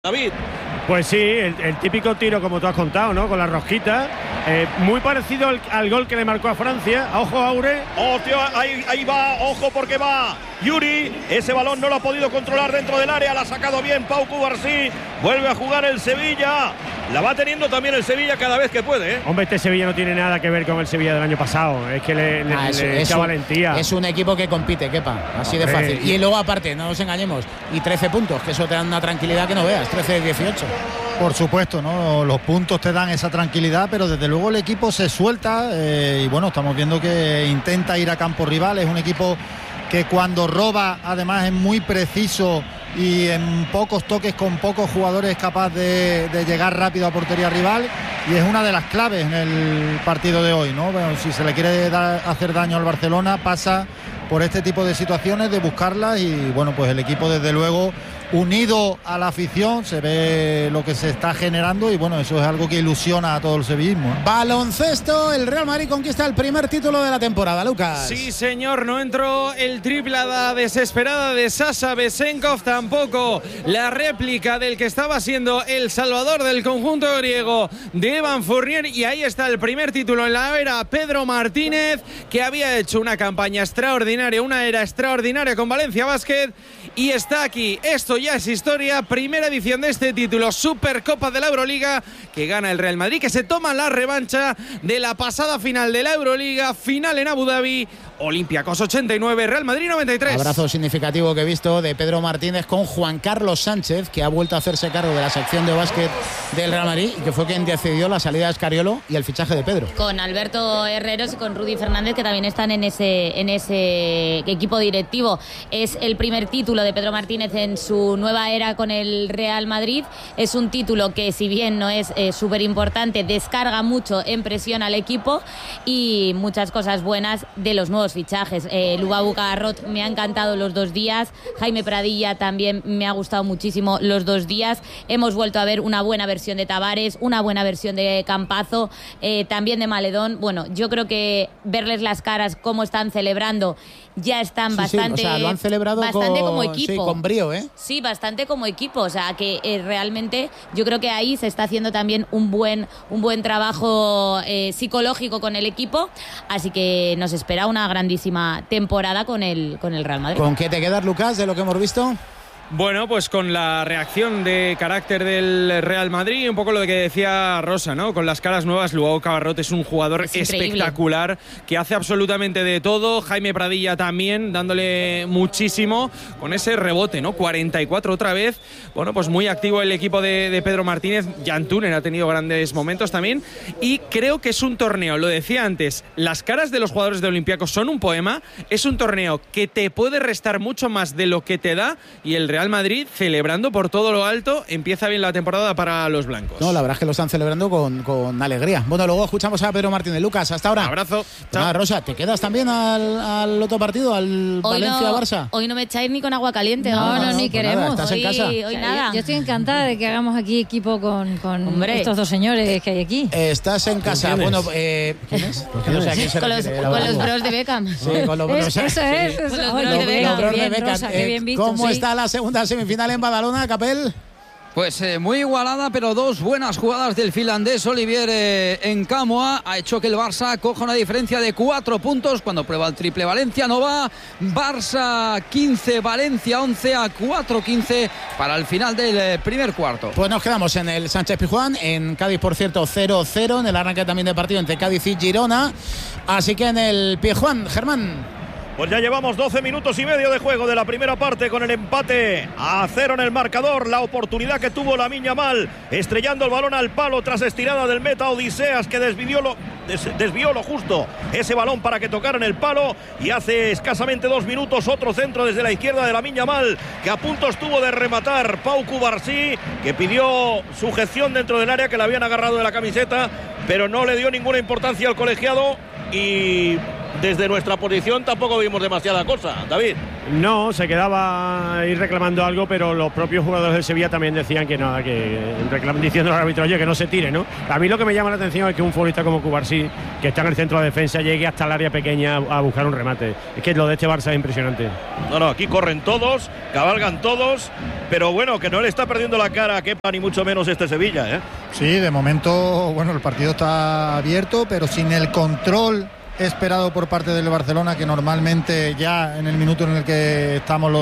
David. Pues sí, el típico tiro como tú has contado, ¿no? Con la rosquita. Muy parecido al gol que le marcó a Francia. Ojo, Aure. Oh, tío, ahí va, ojo porque va Yuri. Ese balón no lo ha podido controlar dentro del área. La ha sacado bien Pau Cubarsí. Vuelve a jugar el Sevilla. La va teniendo también el Sevilla cada vez que puede, ¿eh? Hombre, este Sevilla no tiene nada que ver con el Sevilla del año pasado. Es que le echa valentía. Es un equipo que compite, Kepa. Así de fácil. Y luego, aparte, no nos engañemos. Y 13 puntos, que eso te da una tranquilidad que no veas. 13-18. Por supuesto, ¿no? Los puntos te dan esa tranquilidad, pero desde luego el equipo se suelta y bueno, estamos viendo que intenta ir a campo rival. Es un equipo que cuando roba además es muy preciso y en pocos toques con pocos jugadores es capaz de llegar rápido a portería rival, y es una de las claves en el partido de hoy, ¿no? Bueno, si se le quiere hacer daño al Barcelona, pasa por este tipo de situaciones, de buscarlas, y bueno, pues el equipo desde luego unido a la afición, se ve lo que se está generando y bueno, eso es algo que ilusiona a todo el sevillismo, ¿eh? Baloncesto, el Real Madrid conquista el primer título de la temporada, Lucas. Sí, señor, no entró el triplada desesperada de Sasha Besenkov, tampoco la réplica del que estaba siendo el salvador del conjunto griego, de Evan Fournier, y ahí está el primer título en la era Pedro Martínez, que había hecho una campaña extraordinaria, una era extraordinaria con Valencia Basket, y está aquí. Esto ya es historia, primera edición de este título, Supercopa de la Euroliga, que gana el Real Madrid, que se toma la revancha de la pasada final de la Euroliga, final en Abu Dhabi. Olympiacos 89, Real Madrid 93. Abrazo significativo que he visto de Pedro Martínez con Juan Carlos Sánchez, que ha vuelto a hacerse cargo de la sección de básquet del Real Madrid y que fue quien decidió la salida de Escariolo y el fichaje de Pedro. Con Alberto Herreros y con Rudy Fernández, que también están en ese equipo directivo. Es el primer título de Pedro Martínez en su nueva era con el Real Madrid. Es un título que, si bien no es súper importante, descarga mucho en presión al equipo, y muchas cosas buenas de los nuevos fichajes. Lubabu Garrot me ha encantado los 2 días. Jaime Pradilla también me ha gustado muchísimo los 2 días. Hemos vuelto a ver una buena versión de Tavares, una buena versión de Campazo, también de Maledón. Bueno, yo creo que verles las caras, cómo están celebrando, ya están bastante. Sí, o sea, lo han celebrado como equipo. Sí, con brío, ¿eh? Sí, bastante como equipo. O sea, que realmente yo creo que ahí se está haciendo también un buen trabajo psicológico con el equipo. Así que nos espera una grandísima temporada con el Real Madrid. ¿Con qué te quedas, Lucas, de lo que hemos visto? Bueno, pues con la reacción de carácter del Real Madrid, un poco lo que decía Rosa, ¿no? Con las caras nuevas. Lubabu Garrot es un jugador espectacular, que hace absolutamente de todo. Jaime Pradilla también, dándole muchísimo con ese rebote, ¿no? 44 otra vez. Bueno, pues muy activo el equipo de Pedro Martínez. Jan Tunen ha tenido grandes momentos también. Y creo que es un torneo, lo decía antes, las caras de los jugadores de Olympiacos son un poema. Es un torneo que te puede restar mucho más de lo que te da, y el Real Madrid celebrando por todo lo alto. Empieza bien la temporada para los blancos. No, la verdad es que lo están celebrando con alegría. Bueno, luego escuchamos a Pedro Martínez. Lucas, hasta ahora. Abrazo. Chao. Rosa, ¿te quedas también al otro partido, al Valencia-Barça? Hoy no me echáis ni con agua caliente. No, ni queremos. Nada, ¿estás en casa? Hoy nada. Yo estoy encantada de que hagamos aquí equipo con estos 2 señores que hay aquí. Estás en casa. Bueno, ¿quién es? No sé a quién se con refiere, los bros de Beckham. Sí, con los bros. Eso es. Con los Oye, bros de Beckham. qué bien, Beckham. Rosa, qué bien visto. ¿Cómo sí. está la segunda semifinal en Badalona, Capel? Pues muy igualada, pero 2 buenas jugadas del finlandés Olivier Nkamhoua ha hecho que el Barça coja una diferencia de 4 puntos cuando prueba el triple. Valencia no va, Barça 15, Valencia 11 a 4-15 para el final del primer cuarto. Pues nos quedamos en el Sánchez Pizjuán, en Cádiz, por cierto, 0-0 en el arranque también del partido entre Cádiz y Girona, así que en el Pizjuán, Germán. Pues ya llevamos 12 minutos y medio de juego de la primera parte, con el empate a 0 en el marcador. La oportunidad que tuvo Lamine Yamal, estrellando el balón al palo tras estirada del meta Odiseas, que desvió lo justo ese balón para que tocara en el palo. Y hace escasamente 2 minutos otro centro desde la izquierda de Lamine Yamal, que a punto estuvo de rematar Pau Cubarsí, que pidió sujeción dentro del área, que le habían agarrado de la camiseta, pero no le dio ninguna importancia al colegiado. Y desde nuestra posición tampoco vimos demasiada cosa, David. No, se quedaba ahí reclamando algo, pero los propios jugadores del Sevilla también decían que nada, que reclaman diciendo al árbitro, oye, que no se tire, ¿no? A mí lo que me llama la atención es que un futbolista como Cubarsí, que está en el centro de defensa, llegue hasta el área pequeña a buscar un remate. Es que lo de este Barça es impresionante. No, aquí corren todos, cabalgan todos, pero bueno, que no le está perdiendo la cara a Kepa, ni mucho menos este Sevilla, ¿eh? Sí, de momento, bueno, el partido está abierto, pero sin el control esperado por parte del Barcelona, que normalmente ya en el minuto en el que estamos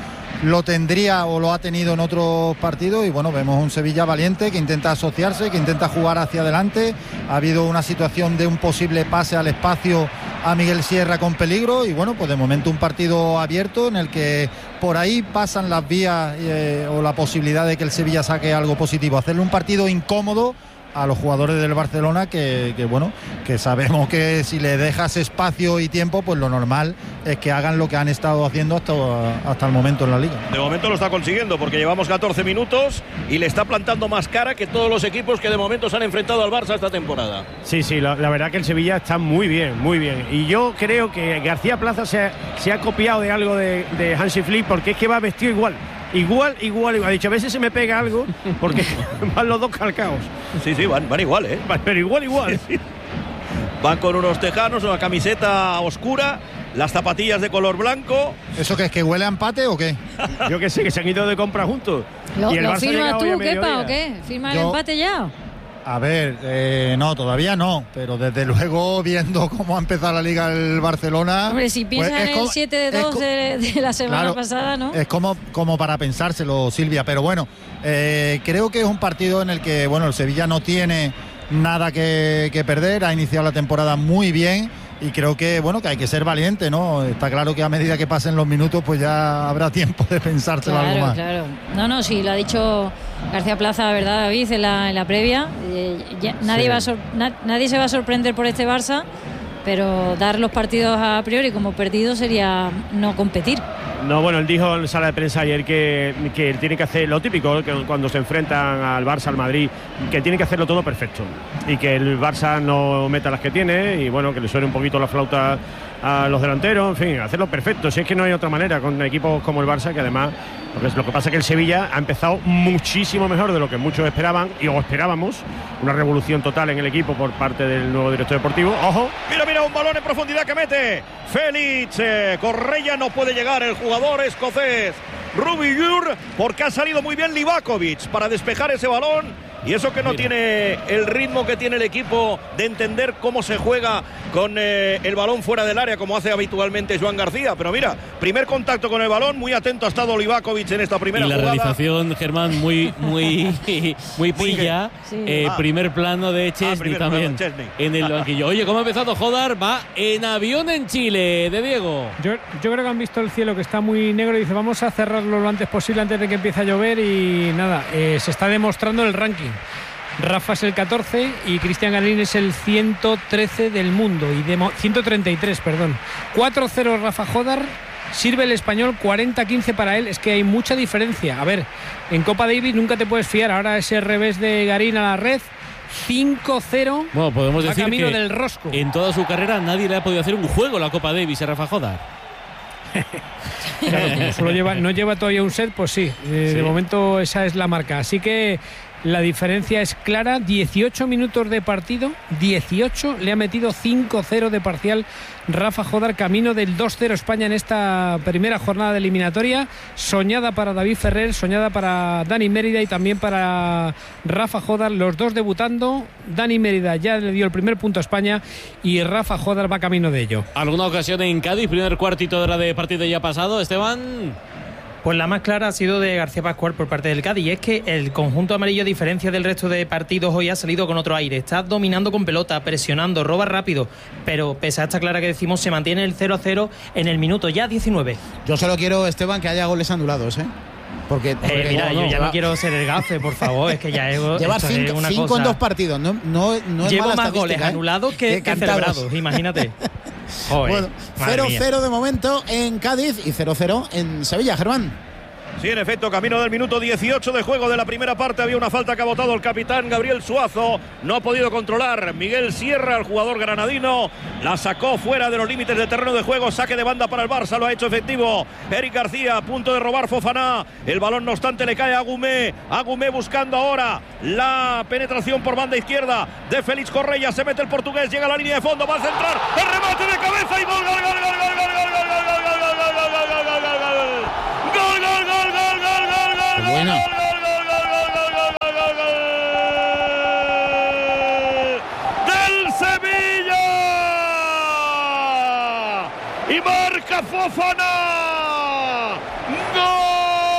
lo tendría o lo ha tenido en otros partidos. Y bueno, vemos un Sevilla valiente que intenta asociarse, que intenta jugar hacia adelante. Ha habido una situación de un posible pase al espacio a Miguel Sierra con peligro, y bueno, pues de momento un partido abierto en el que por ahí pasan las vías o la posibilidad de que el Sevilla saque algo positivo. Hacerle un partido incómodo a los jugadores del Barcelona, que bueno, que sabemos que si le dejas espacio y tiempo, pues lo normal es que hagan lo que han estado haciendo hasta el momento en la Liga. De momento lo está consiguiendo, porque llevamos 14 minutos y le está plantando más cara que todos los equipos que de momento se han enfrentado al Barça esta temporada. Sí, la verdad que el Sevilla está muy bien, muy bien. Y yo creo que García Plaza se ha copiado de algo de Hansi Flick, porque es que va vestido igual. Igual. Ha dicho, a veces se me pega algo, porque van los dos calcaos. Sí, van igual, ¿eh? Pero igual. Sí. Van con unos tejanos, una camiseta oscura, las zapatillas de color blanco. ¿Eso qué es, que huele a empate o qué? Yo que sé, que se han ido de compra juntos. ¿Lo firmas tú, Kepa, o qué? ¿Firma el empate ya? A ver, no, todavía no, pero desde luego, viendo cómo ha empezado la Liga el Barcelona... Hombre, si piensas pues en el 7-2 de la semana pasada, ¿no? Es como para pensárselo, Silvia, pero bueno, creo que es un partido en el que, bueno, el Sevilla no tiene nada que perder, ha iniciado la temporada muy bien, y creo que, bueno, que hay que ser valiente, ¿no? Está claro que a medida que pasen los minutos, pues ya habrá tiempo de pensárselo algo más. Claro. No, sí, lo ha dicho García Plaza, ¿verdad, David? En la previa. Nadie se va a sorprender por este Barça, pero dar los partidos a priori como perdidos sería no competir. No, bueno, él dijo en sala de prensa ayer que tiene que hacer lo típico, que cuando se enfrentan al Barça, al Madrid, que tiene que hacerlo todo perfecto, y que el Barça no meta las que tiene, y bueno, que le suene un poquito la flauta a los delanteros, en fin, hacerlo perfecto. Si es que no hay otra manera con equipos como el Barça, que además lo que pasa es que el Sevilla ha empezado muchísimo mejor de lo que muchos esperaban o esperábamos. Una revolución total en el equipo por parte del nuevo director deportivo. ¡Ojo! Mira, un balón en profundidad que mete Félix Correia, no puede llegar el jugador escocés Rubiur, porque ha salido muy bien Livakovic para despejar ese balón. Y eso que no tiene el ritmo que tiene el equipo de entender cómo se juega con el balón fuera del área, como hace habitualmente Joan García. Pero mira, primer contacto con el balón, muy atento ha estado Livakovic en esta primera jugada. Y la realización, Germán, muy pilla. Sí. Primer plano de Chesney también en el banquillo. Oye, ¿cómo ha empezado Jodar? Va en avión en Chile, de Diego. Yo creo que han visto el cielo, que está muy negro, y dice, vamos a cerrarlo lo antes posible antes de que empiece a llover. Y nada, se está demostrando el ranking. Rafa es el 14 y Cristian Garín es el 113 del mundo, y 133, perdón. 4-0 Rafa Jodar, sirve el español, 40-15 para él. Es que hay mucha diferencia. A ver, en Copa Davis nunca te puedes fiar. Ahora ese revés de Garín a la red, 5-0. Bueno, podemos decir camino que del rosco. En toda su carrera nadie le ha podido hacer un juego la Copa Davis a Rafa Jodar. Claro, como no lleva todavía un set, pues sí. De momento esa es la marca. Así que la diferencia es clara. 18 minutos de partido, 18, le ha metido 5-0 de parcial Rafa Jodar, camino del 2-0 España en esta primera jornada de eliminatoria, soñada para David Ferrer, soñada para Dani Mérida y también para Rafa Jodar, los dos debutando. Dani Mérida ya le dio el primer punto a España y Rafa Jodar va camino de ello. ¿Alguna ocasión en Cádiz, primer cuartito de hora de partido ya pasado, Esteban? Pues la más clara ha sido de García Pascual por parte del Cádiz, y es que el conjunto amarillo, a diferencia del resto de partidos, hoy ha salido con otro aire. Está dominando con pelota, presionando, roba rápido, pero pese a esta clara que decimos, se mantiene el 0-0 en el minuto ya 19. Yo solo quiero, Esteban, que haya goles anulados, ¿eh? Porque mira, yo ya no quiero ser el gafe, por favor, es que ya llevas 5 en 2 partidos, no es llevo mala más goles anulados que celebrados, imagínate. Joder, bueno, 0-0 de momento en Cádiz y 0-0 en Sevilla, Germán. Sí, en efecto, camino del minuto 18 de juego de la primera parte. Había una falta que ha votado el capitán Gabriel Suazo. No ha podido controlar Miguel Sierra, el jugador granadino. La sacó fuera de los límites del terreno de juego. Saque de banda para el Barça, lo ha hecho efectivo Eric García, a punto de robar Fofana. El balón, no obstante, le cae a Agumé. Agumé buscando ahora la penetración por banda izquierda de Félix Correia. Se mete el portugués, llega a la línea de fondo, va a centrar. El remate de cabeza y gol, gol, gol, gol, gol, gol, gol, gol, gol, gol, gol, gol, gol, gol, gol, gol, gol, gol. Gol, gol, gol, gol, gol, gol, gol, bueno. gol, gol, gol, gol, gol, gol, gol, gol. Del Sevilla. Y marca Fofana. Gol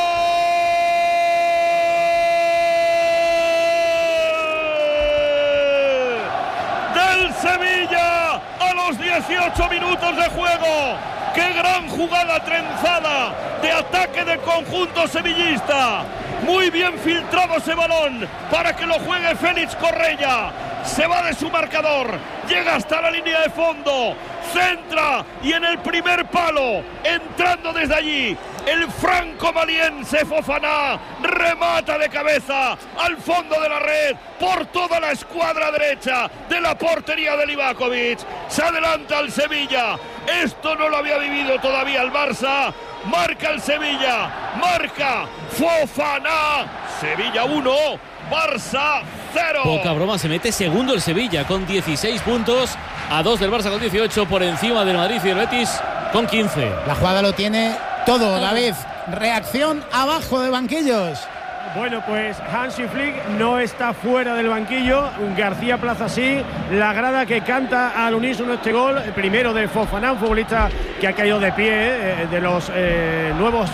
del Sevilla a los 18 minutos de juego. ¡Qué gran jugada trenzada de ataque del conjunto sevillista! Muy bien filtrado ese balón para que lo juegue Félix Correia. Se va de su marcador, llega hasta la línea de fondo, centra y en el primer palo, entrando desde allí, el franco-maliense Fofana remata de cabeza al fondo de la red por toda la escuadra derecha de la portería de Livakovic. Se adelanta el Sevilla. Esto no lo había vivido todavía el Barça. Marca el Sevilla, marca Fofana. Sevilla 1, Barça 0. Poca broma, se mete segundo el Sevilla con 16 puntos, a 2 del Barça con 18, por encima del Madrid y del Betis con 15. La jugada lo tiene todo, David. Reacción abajo de banquillos. Bueno, pues Hansi Flick no está fuera del banquillo. García Plaza sí. La grada que canta al unísono este gol, el primero de Fofana, un futbolista que ha caído de pie, de los nuevos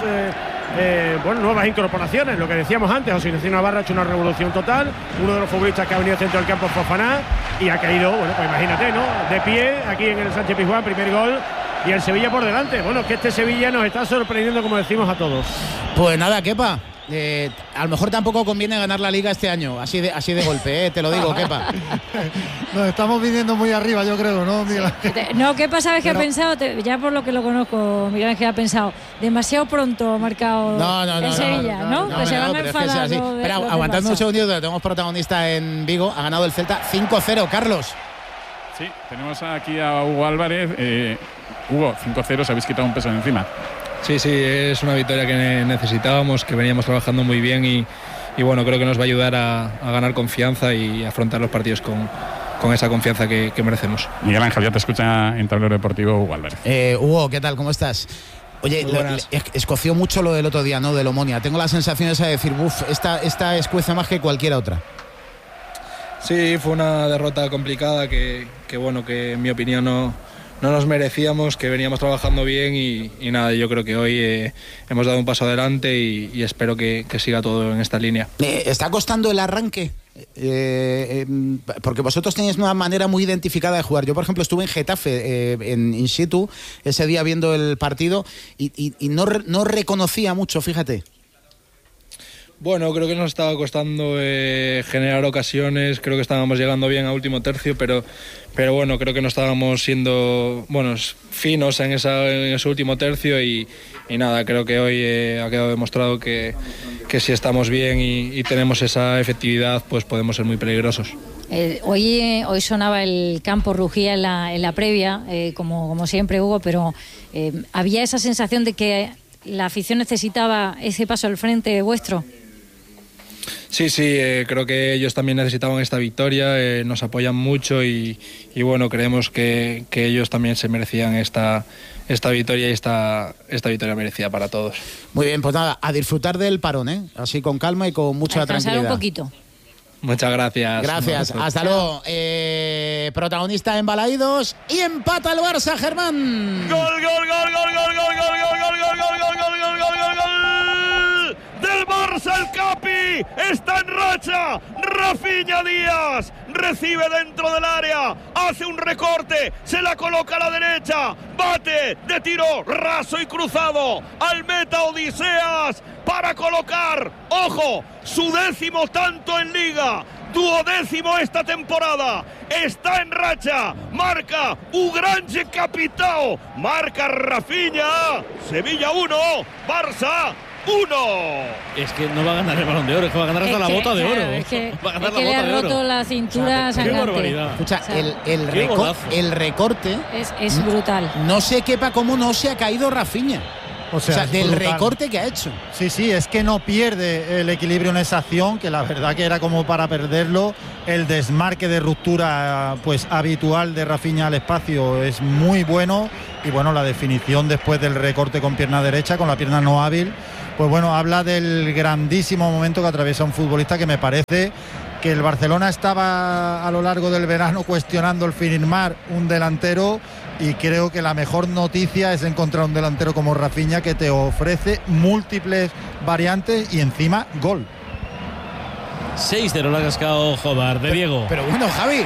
nuevas incorporaciones, lo que decíamos antes. José Ignacio Navarro ha hecho una revolución total, uno de los futbolistas que ha venido al centro del campo, Fofana, y ha caído, bueno, pues imagínate, ¿no? De pie aquí en el Sánchez Pizjuán, primer gol, y el Sevilla por delante. Bueno, que este Sevilla nos está sorprendiendo, como decimos a todos. Pues nada, Kepa, a lo mejor tampoco conviene ganar la Liga este año, así de golpe, te lo digo, Kepa. Nos estamos viniendo muy arriba, yo creo, ¿no, Miguel Ángel? No, Kepa, ¿sabes qué ha pensado? Ya por lo que lo conozco, Miguel Ángel ha pensado, demasiado pronto ha marcado en Sevilla, ¿no? Que se van a enfadar. Pero aguantando un segundito, tenemos protagonista en Vigo, ha ganado el Celta 5-0, Carlos. Sí, tenemos aquí a Hugo Álvarez. Hugo, 5-0, se habéis quitado un peso de encima. Sí, es una victoria que necesitábamos, que veníamos trabajando muy bien y bueno, creo que nos va a ayudar a ganar confianza y afrontar los partidos con esa confianza que merecemos. Miguel Ángel, ya te escucha en Tablero Deportivo Hugo Álvarez. Hugo, ¿qué tal? ¿Cómo estás? Oye, escoció mucho lo del otro día, ¿no? Del Omonia. Tengo la sensación esa de decir, esta escuece más que cualquier otra. Sí, fue una derrota complicada que bueno, que en mi opinión no nos merecíamos, que veníamos trabajando bien y nada, yo creo que hoy hemos dado un paso adelante y espero que siga todo en esta línea. ¿Está costando el arranque? Porque vosotros tenéis una manera muy identificada de jugar. Yo, por ejemplo, estuve en Getafe, in situ, ese día viendo el partido y no reconocía mucho, fíjate. Bueno, creo que nos estaba costando generar ocasiones, creo que estábamos llegando bien a último tercio, pero bueno, creo que no estábamos siendo finos en ese último tercio y nada, creo que hoy ha quedado demostrado que si estamos bien y tenemos esa efectividad, pues podemos ser muy peligrosos. Hoy sonaba el campo, rugía en la previa, como siempre, Hugo, pero había esa sensación de que la afición necesitaba ese paso al frente vuestro. Sí, creo que ellos también necesitaban esta victoria, nos apoyan mucho y bueno, creemos que ellos también se merecían esta victoria y esta victoria merecida para todos. Muy bien, pues nada, a disfrutar del parón, así con calma y con mucha tranquilidad. Un poquito. Muchas gracias. Gracias, hasta luego. Protagonista en Balaídos y empata el Barça, Germán. Gol, gol, gol, gol, gol, gol, gol, gol, gol, gol, gol, gol, gol, gol, gol, gol, gol. Del Barça, el Capi está en racha. Rafinha Díaz recibe dentro del área, hace un recorte, se la coloca a la derecha, bate de tiro raso y cruzado al meta Odiseas para colocar, ojo, su 10º tanto en Liga, duodécimo esta temporada. Está en racha, marca Ugrange Capitao, marca Rafinha. Sevilla 1, Barça Es que no va a ganar el Balón de Oro, es que va a ganar hasta la bota de oro. Es que, va a ganar es que le ha roto la cintura sangrante. Qué barbaridad. Escucha, el recorte es brutal. No se quepa cómo no se ha caído Rafinha. O sea del brutal. recorte que ha hecho. Sí, es que no pierde el equilibrio en esa acción, que la verdad que era como para perderlo. El desmarque de ruptura pues habitual de Rafinha al espacio es muy bueno, y bueno, la definición después del recorte con pierna derecha, con la pierna no hábil, pues bueno, habla del grandísimo momento que atraviesa un futbolista, que me parece que el Barcelona estaba a lo largo del verano cuestionando el firmar un delantero, y creo que la mejor noticia es encontrar un delantero como Rafinha, que te ofrece múltiples variantes y encima gol. 6-0 la ha cascado Jodar de Diego. Pero bueno, Javi,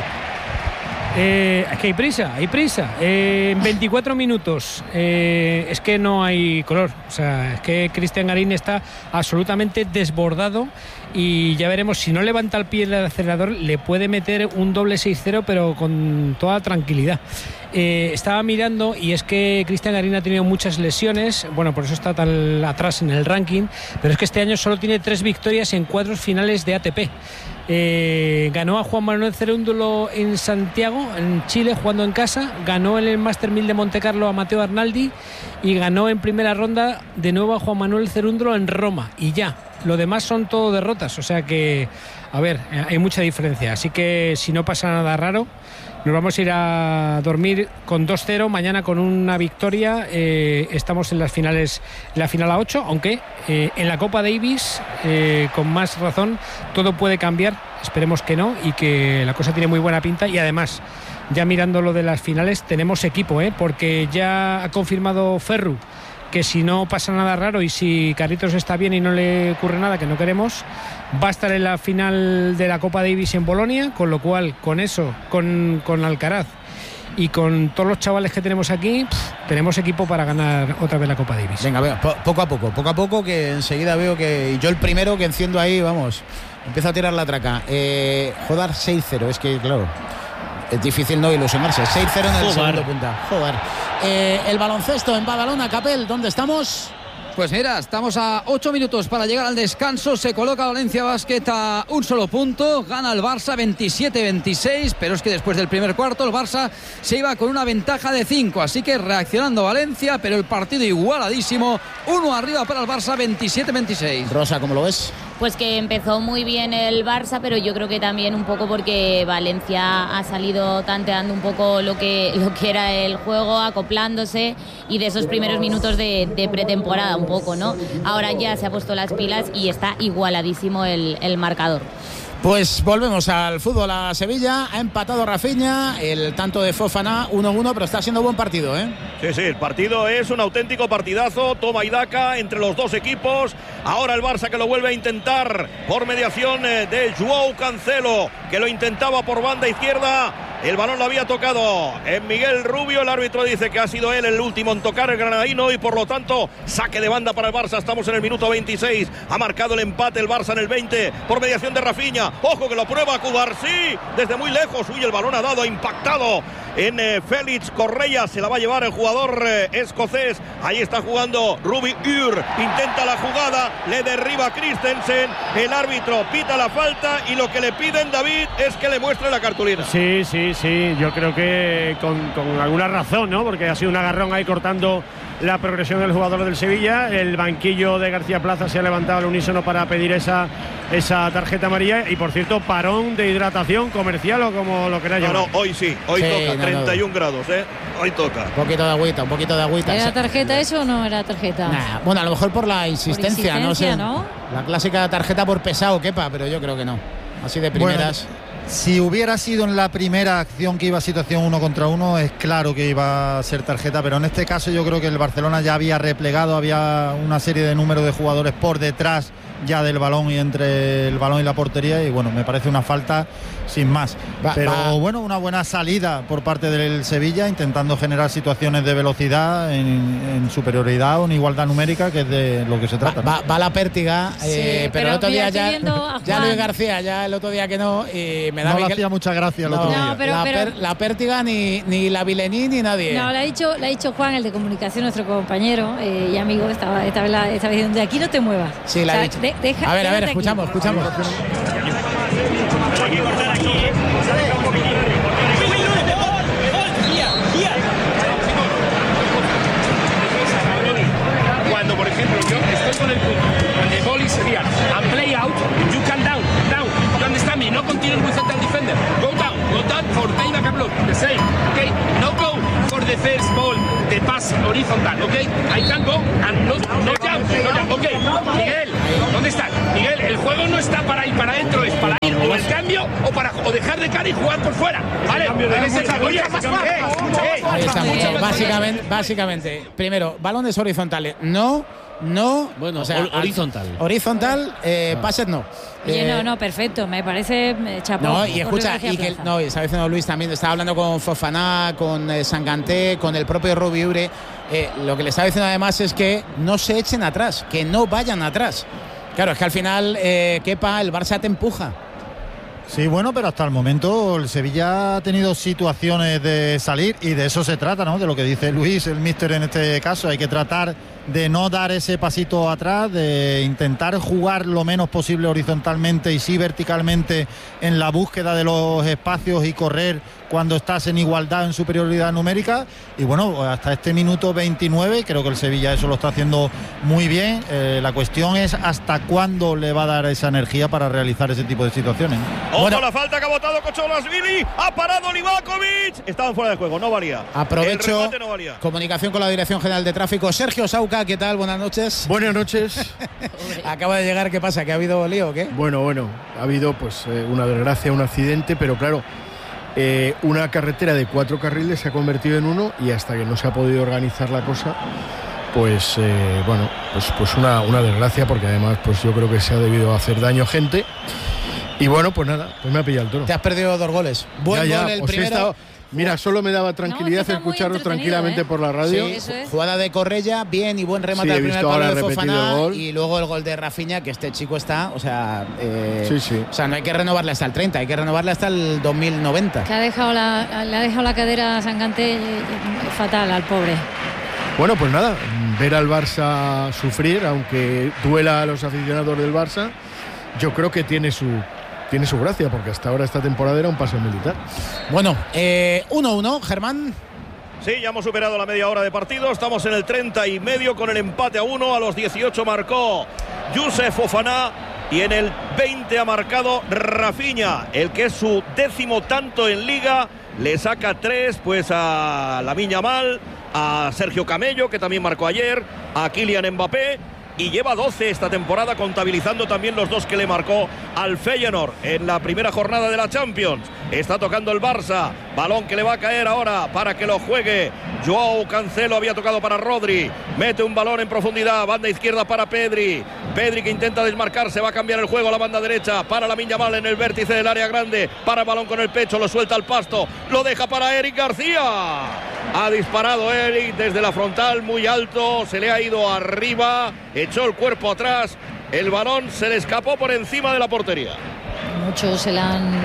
es que hay prisa. En 24 minutos es que no hay color. O sea, es que Cristian Garín está absolutamente desbordado, y ya veremos, si no levanta el pie del acelerador, le puede meter un doble 6-0, pero con toda tranquilidad. Estaba mirando, y es que Cristian Garín ha tenido muchas lesiones, bueno, por eso está tan atrás en el ranking, pero es que este año solo tiene 3 victorias en 4 finales de ATP. Ganó a Juan Manuel Cerúndulo en Santiago, en Chile, jugando en casa. Ganó en el Master 1000 de Montecarlo a Matteo Arnaldi, y ganó en primera ronda de nuevo a Juan Manuel Cerúndulo en Roma, y ya. Lo demás son todo derrotas, o sea que, a ver, hay mucha diferencia. Así que si no pasa nada raro, nos vamos a ir a dormir con 2-0, mañana con una victoria. Estamos en las finales, la final a 8, aunque en la Copa Davis, con más razón, todo puede cambiar. Esperemos que no, y que la cosa tiene muy buena pinta. Y además, ya mirando lo de las finales, tenemos equipo, porque ya ha confirmado Ferru que si no pasa nada raro, y si Carlitos está bien y no le ocurre nada, que no queremos, va a estar en la final de la Copa Davis en Bolonia, con lo cual, con eso, con Alcaraz y con todos los chavales que tenemos aquí, tenemos equipo para ganar otra vez la Copa Davis. Venga, poco a poco, que enseguida veo que yo el primero que enciendo ahí, vamos, empiezo a tirar la traca. Jodar 6-0, es que claro, es difícil no ilusionarse. 6-0 en el segundo punta. Joder. El baloncesto en Badalona, Capel, ¿dónde estamos? Pues mira, estamos a 8 minutos para llegar al descanso. Se coloca Valencia Basket a un solo punto. Gana el Barça 27-26, pero es que después del primer cuarto el Barça se iba con una ventaja de 5. Así que reaccionando Valencia, pero el partido igualadísimo. 1 arriba para el Barça, 27-26. Rosa, ¿cómo lo ves? Pues que empezó muy bien el Barça, pero yo creo que también un poco porque Valencia ha salido tanteando un poco lo que era el juego, acoplándose, y de esos primeros minutos de pretemporada un poco, ¿no? Ahora ya se ha puesto las pilas y está igualadísimo el marcador. Pues volvemos al fútbol a Sevilla. Ha empatado Rafinha, el tanto de Fofana 1-1, pero está siendo buen partido, ¿eh? Sí, el partido es un auténtico partidazo, toma y daca entre los dos equipos. Ahora el Barça, que lo vuelve a intentar por mediación de Joao Cancelo, que lo intentaba por banda izquierda. El balón lo había tocado en Miguel Rubio. El árbitro dice que ha sido él el último en tocar, el granadino, y por lo tanto saque de banda para el Barça. Estamos en el minuto 26. Ha marcado el empate el Barça en el 20 por mediación de Rafinha. Ojo que lo prueba Cubarsí desde muy lejos. Uy, el balón ha dado, ha impactado en Félix Correa. Se la va a llevar el jugador escocés. Ahí está jugando Ruby Ur. Intenta la jugada, le derriba Christensen. El árbitro pita la falta, y lo que le piden, David, es que le muestre la cartulina. Sí, yo creo que con alguna razón, ¿no? Porque ha sido un agarrón ahí cortando la progresión del jugador del Sevilla. El banquillo de García Plaza se ha levantado al unísono para pedir esa tarjeta amarilla, y por cierto, parón de hidratación comercial, o como lo queráis llamar. Hoy sí, toca, 31 grados, hoy toca. Un poquito de agüita. ¿Era tarjeta eso o no era tarjeta? Nah, bueno, a lo mejor por la insistencia, no sé. ¿No? La clásica tarjeta por pesado, quepa, pero yo creo que no. Así de primeras. Bueno, si hubiera sido en la primera acción que iba a situación 1 contra 1, es claro que iba a ser tarjeta, pero en este caso yo creo que el Barcelona ya había replegado, había una serie de números de jugadores por detrás ya del balón y entre el balón y la portería, y bueno, me parece una falta sin más. Bueno, una buena salida por parte del Sevilla, intentando generar situaciones de velocidad en superioridad o en igualdad numérica, que es de lo que se trata. Va la pértiga, pero el otro día ya Luis García, ya el otro día que no, y me da no le hacía mucha gracia el otro día. La pértiga ni la Vilení ni nadie. No, le ha dicho Juan, el de comunicación, nuestro compañero y amigo, estaba diciendo, de aquí no te muevas. Sí, la ha dicho. A ver, escuchamos. Cuando, por ejemplo, yo estoy con el punto, el boli sería and play out, you can down, you understand me, no continue with central defender, go down for take back a block, the same, okay, no go for the first ball, the pass horizontal, okay, I can go and no jump, okay, Miguel, ¿dónde está? Miguel, el juego no está para ir para adentro, es para ir o el cambio o dejar de cara y jugar por fuera, ¿vale? Ahí está, básicamente, primero, balones horizontales, no, bueno, o sea, horizontal, pases no. No, perfecto, me parece chapó. No, y escucha, y está diciendo Luis también, estaba hablando con Fofana, con Sanganté, con el propio Robiure. Lo que le estaba diciendo además es que no se echen atrás, que no vayan atrás. Claro, es que al final, Kepa, el Barça te empuja. Sí, bueno, pero hasta el momento el Sevilla ha tenido situaciones de salir y de eso se trata, ¿no? De lo que dice Luis, el míster en este caso. Hay que tratar de no dar ese pasito atrás, de intentar jugar lo menos posible horizontalmente y sí verticalmente en la búsqueda de los espacios y correr cuando estás en igualdad, en superioridad numérica. Y bueno, hasta este minuto 29 creo que el Sevilla eso lo está haciendo muy bien. La cuestión es hasta cuándo le va a dar esa energía para realizar ese tipo de situaciones. Ojo, la falta que ha botado Kocholasvili, ha parado Livakovic, estaban fuera de juego, no valía. Aprovecho, no valía. Comunicación con la Dirección General de Tráfico. Sergio Sauca, ¿qué tal? Buenas noches. Buenas noches. Acaba de llegar, ¿qué pasa? ¿Que ha habido lío o qué? Bueno, ha habido pues una desgracia, un accidente, pero claro, una carretera de 4 carriles se ha convertido en uno y hasta que no se ha podido organizar la cosa, pues una desgracia, porque además pues yo creo que se ha debido hacer daño a gente. Y bueno, pues nada, pues me ha pillado el toro. Te has perdido 2 goles. Buen gol el primero. Mira, solo me daba tranquilidad escucharlos tranquilamente por la radio. Sí, jugada de Correia, bien y buen remate al primer palo de Fofana. Y luego el gol de Rafinha, que este chico está, o sea, o sea, no hay que renovarle hasta el 30, hay que renovarle hasta el 2090. Que le ha dejado la cadera a Sanganté fatal al pobre. Bueno, pues nada, ver al Barça sufrir, aunque duela a los aficionados del Barça, yo creo que tiene su gracia, porque hasta ahora esta temporada era un paseo militar. Bueno, 1-1, Germán. Sí, ya hemos superado la media hora de partido. Estamos en el 30 y medio con el empate a 1. A los 18 marcó Youssouf Fofana y en el 20 ha marcado Rafinha, el que es su 10º tanto en Liga. Le saca 3 pues a Lamine Yamal, a Sergio Camello, que también marcó ayer, a Kylian Mbappé. Y lleva 12 esta temporada, contabilizando también los 2 que le marcó al Feyenoord en la primera jornada de la Champions. Está tocando el Barça, balón que le va a caer ahora para que lo juegue Joao Cancelo. Había tocado para Rodri, mete un balón en profundidad, banda izquierda para Pedri que intenta desmarcarse, va a cambiar el juego a la banda derecha para Lamine Yamal en el vértice del área grande, para el balón con el pecho, lo suelta al pasto, lo deja para Eric García. Ha disparado Eric desde la frontal muy alto, se le ha ido arriba, echó el cuerpo atrás, el balón se le escapó por encima de la portería. Muchos se le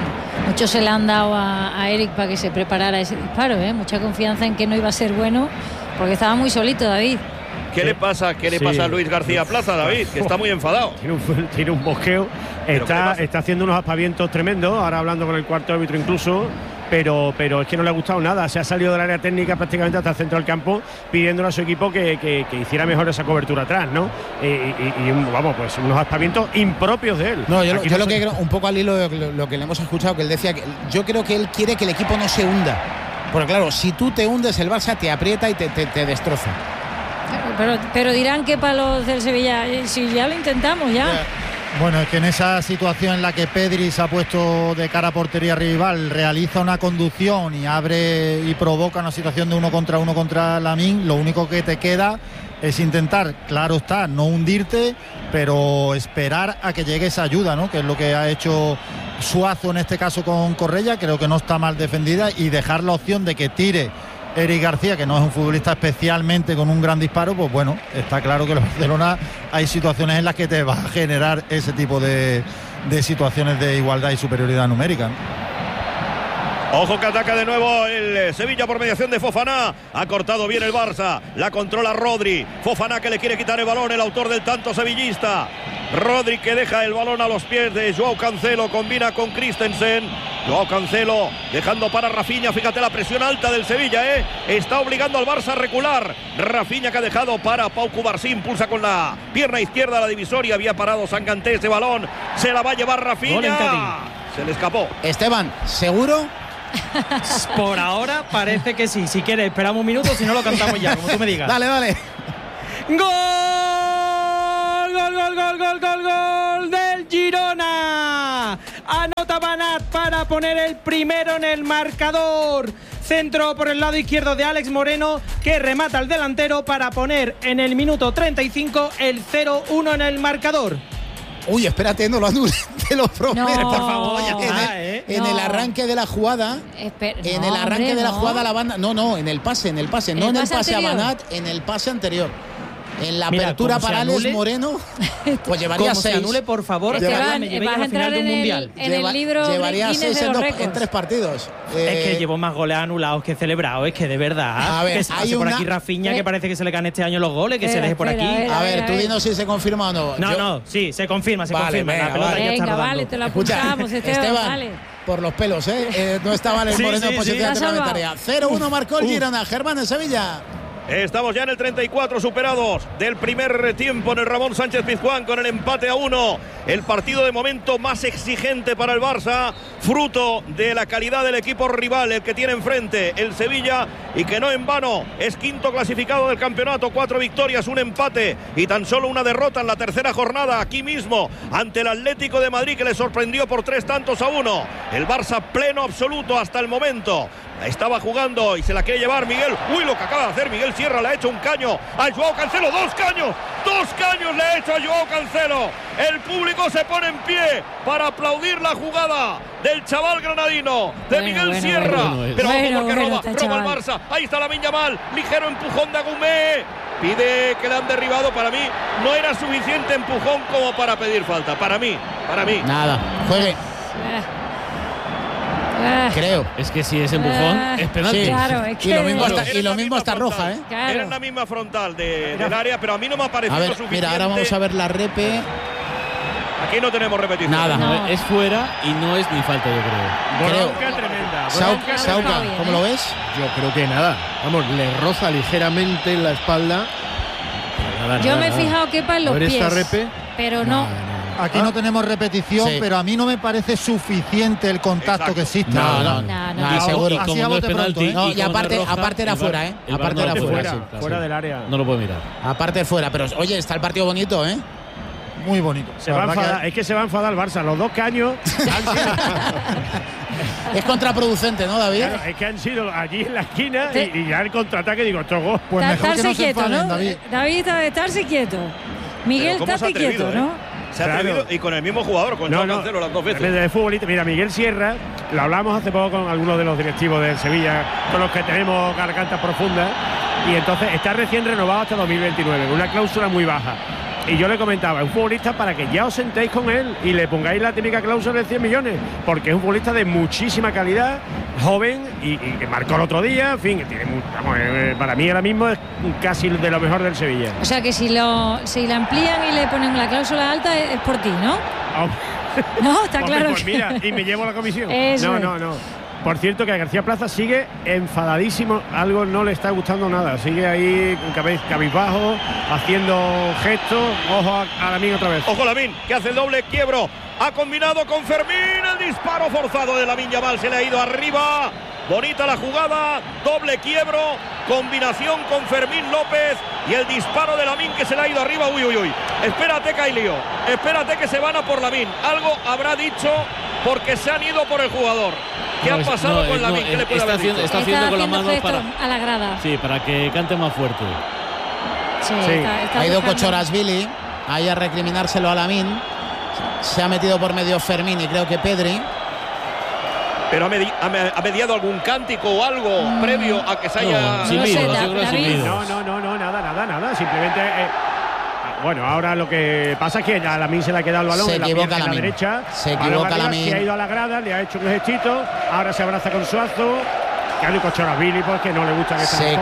han dado a Eric para que se preparara ese disparo, mucha confianza en que no iba a ser bueno, porque estaba muy solito David. ¿Qué le pasa a Luis García Plaza, David? Que está muy enfadado. Tiene un bosqueo, está haciendo unos aspavientos tremendos, ahora hablando con el cuarto árbitro incluso. Pero es que no le ha gustado nada, se ha salido del área técnica prácticamente hasta el centro del campo pidiéndole a su equipo que hiciera mejor esa cobertura atrás, ¿no? Y vamos, pues unos aspavientos impropios de él. No, yo lo que creo, un poco al hilo de lo que le hemos escuchado, que él decía, que yo creo que él quiere que el equipo no se hunda, porque claro, si tú te hundes, el Barça te aprieta y te destroza. Pero dirán que para los del Sevilla, si ya lo intentamos ya. Bueno, es que en esa situación en la que Pedri se ha puesto de cara a portería rival, realiza una conducción y abre y provoca una situación de 1 contra Lamine, lo único que te queda es intentar, claro está, no hundirte, pero esperar a que llegue esa ayuda, ¿no? Que es lo que ha hecho Suazo en este caso con Correia. Creo que no está mal defendida, y dejar la opción de que tire Eric García, que no es un futbolista especialmente con un gran disparo. Pues bueno, está claro que el Barcelona hay situaciones en las que te va a generar ese tipo de situaciones de igualdad y superioridad numérica, ¿no? Ojo que ataca de nuevo el Sevilla por mediación de Fofana. Ha cortado bien el Barça. La controla Rodri. Fofana que le quiere quitar el balón, el autor del tanto sevillista. Rodri que deja el balón a los pies de Joao Cancelo. Combina con Christensen. Joao Cancelo dejando para Rafinha. Fíjate la presión alta del Sevilla, está obligando al Barça a recular. Rafinha que ha dejado para Pau Cubarsí. Impulsa con la pierna izquierda la divisoria. Había parado Sanganté ese balón. Se la va a llevar Rafinha. Se le escapó. Esteban, ¿seguro? Por ahora parece que sí. Si quieres esperamos un minuto, si no lo cantamos ya, como tú me digas. Dale. ¡Gol del Girona! Anota Banat para poner el primero en el marcador. Centro por el lado izquierdo de Alex Moreno, que remata al delantero para poner en el minuto 35 el 0-1 en el marcador. Uy, espérate, no lo anules, te lo prometo. No. Por favor, ya en el arranque de la jugada, la banda, en el pase, no en el pase a Banat, en el pase anterior. En la apertura para Alex Moreno, pues llevaría 6. Se anule, por favor, Esteban, vas a entrar en el libro llevaría de Guinness 6 de los en 3 partidos. Es que llevo más goles anulados que celebrados, es que de verdad. A ver, que se pase por aquí Rafinha, que parece que se le caen este año los goles, que se deje por aquí. A ver, tú dinos si se confirma o no. No, sí, se confirma. Venga, la pelota ya está rodando. Vale, te lo apuntamos, Esteban, vale. Por los pelos, no estaba Alex Moreno en posición reglamentaria. 0-1 marcó el Girona. Germán en Sevilla. Estamos ya en el 34 superados del primer tiempo en el Ramón Sánchez Pizjuán con el empate a 1. El partido de momento más exigente para el Barça, fruto de la calidad del equipo rival, el que tiene enfrente el Sevilla, y que no en vano es quinto clasificado del campeonato. 4 victorias, 1 empate y tan solo 1 derrota en la tercera jornada aquí mismo ante el Atlético de Madrid, que le sorprendió por 3-1. El Barça pleno absoluto hasta el momento. Estaba jugando y se la quiere llevar Miguel. Uy, lo que acaba de hacer Miguel Sierra, le ha hecho un caño a Joao Cancelo. 2 caños le ha hecho a Joao Cancelo. El público se pone en pie para aplaudir la jugada del chaval granadino, de Miguel Sierra. Pero ojo, porque roba el Barça. Ahí está Lamine Yamal, ligero empujón de Agumé. Pide que le han derribado. Para mí no era suficiente empujón como para pedir falta. Para mí. Nada, juegue. Creo. Es que si es empujón, es penalti. Sí, claro, es que y lo mismo está roja, Claro. Era en la misma frontal del área, pero a mí no me ha parecido suficiente. Mira, ahora vamos a ver la repe. Aquí no tenemos repetición. Nada. No, es fuera y no es ni falta, yo creo. Bronca tremenda. Sauca, ¿cómo lo ves? Yo creo que nada. Vamos, le roza ligeramente en la espalda. Yo me he fijado que para los pies. Esta repe. Pero no. Aquí no tenemos repetición, Sí. pero a mí no me parece suficiente el contacto que existe. No, seguro. Así a bote pronto, No, y aparte era fuera, Aparte era fuera del área. No lo puedo mirar. Aparte fuera, pero oye, está el partido bonito, Muy bonito. Es que se va a enfadar el Barça. Los 2 caños es contraproducente, ¿no, David? Claro, es que han sido allí en la esquina y ya el contraataque, digo, esto pues mejor que no se quieto, enfaden, ¿no? David, estarse quieto. Miguel, estate quieto, ¿no? Se ha atrevido, y con el mismo jugador, con Joao Cancelo las 2 veces. De futbolista. Mira, Miguel Sierra, lo hablamos hace poco con algunos de los directivos del Sevilla, con los que tenemos gargantas profundas, y entonces está recién renovado hasta 2029, con una cláusula muy baja. Y yo le comentaba, es un futbolista para que ya os sentéis con él y le pongáis la típica cláusula de 100 millones, porque es un futbolista de muchísima calidad, joven y que marcó el otro día, en fin, tiene para mí ahora mismo es casi de lo mejor del Sevilla. O sea que si la amplían y le ponen la cláusula alta es por ti, ¿no? No, está claro. Pues mira, y me llevo la comisión. Eso No. Por cierto, que a García Plaza sigue enfadadísimo, algo no le está gustando nada, sigue ahí cabizbajo, haciendo gestos. Ojo a Lamine otra vez. Ojo Lamine, que hace el doble quiebro, ha combinado con Fermín, el disparo forzado de Lamine Yamal, se le ha ido arriba. Bonita la jugada, doble quiebro, combinación con Fermín López y el disparo de Lamine que se le ha ido arriba. Uy. Espérate, Cailío. Espérate que se van a por Lamine. Algo habrá dicho porque se han ido por el jugador. ¿Qué ha pasado con Lamine? ¿Qué le puede haber dicho? Está haciendo con la mano a la grada. Sí, para que cante más fuerte. Sí. Ha ido Kochorashvili ahí a recriminárselo a Lamine. Se ha metido por medio Fermín y creo que Pedri. ¿Pero ha mediado algún cántico o algo previo a que se haya...? No, nada. Simplemente... bueno, ahora lo que pasa es que a Lamine se le ha quedado el balón en la derecha. Se equivoca Lamine. Se ha ido a la grada, le ha hecho un gestito. Ahora se abraza con Suazo. Que hay Kochorashvili porque no le gusta que se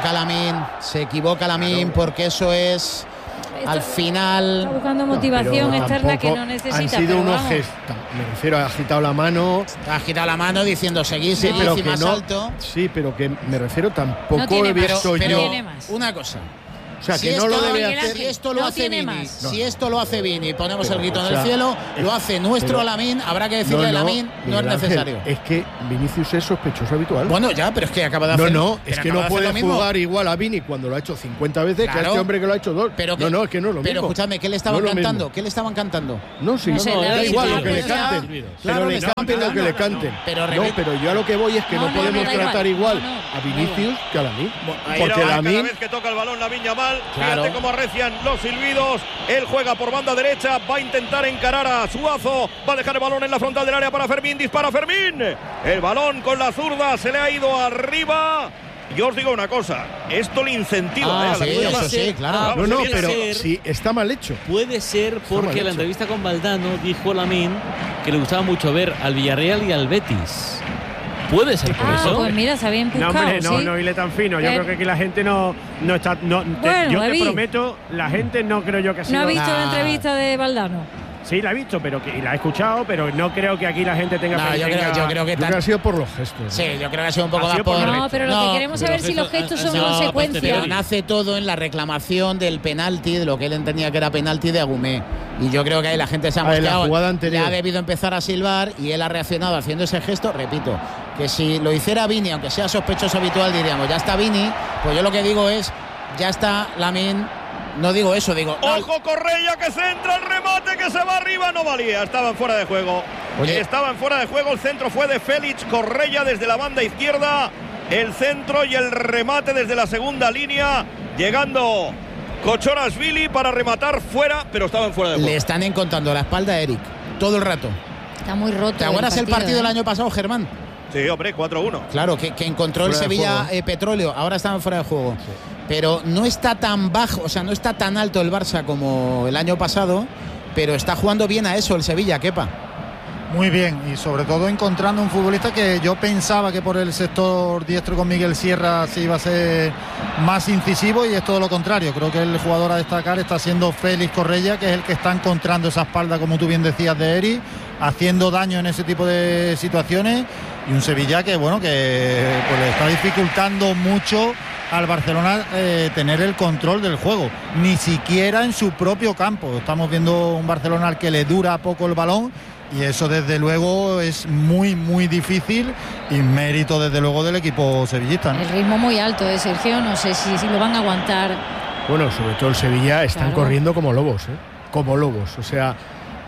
equivoca Lamine porque eso es... Al final está buscando motivación externa que no necesita. Han sido unos gestos. Me refiero, ha agitado la mano. Diciendo seguir y más alto. Sí, pero que me refiero tampoco he visto yo. Una cosa. O sea, que no lo debe hacer. Si esto lo hace Vini, si esto lo hace Vini, ponemos el grito en el cielo, lo hace nuestro Lamine, habrá que decirle a Lamine, no es necesario. Es que Vinicius es sospechoso habitual. Bueno, ya, pero es que acaba de hacer. Es que no puede jugar igual a Vini cuando lo ha hecho 50 veces que a este hombre que lo ha hecho 2. Es que no es lo mismo. Pero escúchame, ¿qué le estaban cantando? ¿Qué le estaban cantando? No, da igual lo que le canten. Pero le están pidiendo que le canten. Pero yo a lo que voy es que no podemos tratar igual a Vinicius que a Lamine. Porque Lamine, cada vez que toca el balón Lamine Yamal, fíjate cómo arrecian los silbidos. Él juega por banda derecha, va a intentar encarar a Suazo, va a dejar el balón en la frontal del área para Fermín, dispara Fermín, el balón con la zurda se le ha ido arriba. Yo os digo una cosa, esto le incentiva claro. Pero sí, está mal hecho. Puede ser porque en la entrevista con Valdano dijo Lamine que le gustaba mucho ver al Villarreal y al Betis. Puede ser por eso. Pues mira, se había empujado. No hile tan fino. Yo creo que aquí la gente no está. Yo te prometo, la gente no creo yo que sea. ¿No ha visto la entrevista de Valdano? Sí, la he visto, y la he escuchado, pero no creo que aquí la gente tenga. Yo creo que ha sido por los gestos. Sí, yo creo que ha sido un poco más por. No, pero lo que queremos saber es si los gestos son consecuencia. Nace todo en la reclamación del penalti, de lo que él entendía que era penalti de Agumé. Y yo creo que ahí la gente se ha mosqueado. Le ha debido empezar a silbar y él ha reaccionado haciendo ese gesto. Repito, que si lo hiciera Vini, aunque sea sospechoso habitual, diríamos, ya está Vini. Pues yo lo que digo es, ya está Lamine. No digo eso, digo... ¡Ojo, Correia, que centra el remate, que se va arriba! No valía, estaban fuera de juego. Estaban fuera de juego, el centro fue de Félix Correia desde la banda izquierda. El centro y el remate desde la segunda línea. Llegando Kochorashvili para rematar fuera, pero estaban fuera de juego. Le están encontrando la espalda a Eric todo el rato. Está muy roto. ¿Te acuerdas el partido del año pasado, Germán? Sí, hombre, 4-1. Claro, que encontró el Sevilla Petróleo. Ahora estaban fuera de juego. Sí. Pero no está tan bajo, o sea, no está tan alto el Barça como el año pasado, pero está jugando bien a eso el Sevilla, Kepa. Muy bien, y sobre todo encontrando un futbolista que yo pensaba que por el sector diestro con Miguel Sierra se iba a ser más incisivo, y es todo lo contrario. Creo que el jugador a destacar está siendo Félix Correia, que es el que está encontrando esa espalda, como tú bien decías, de Eri, haciendo daño en ese tipo de situaciones, y un Sevilla que bueno, que pues le está dificultando mucho al Barcelona tener el control del juego, ni siquiera en su propio campo. Estamos viendo un Barcelona al que le dura poco el balón, y eso desde luego es muy muy difícil, y mérito desde luego del equipo sevillista, ¿no? El ritmo muy alto de Sergio, no sé si lo van a aguantar. Bueno, sobre todo el Sevilla están corriendo como lobos, como lobos, o sea,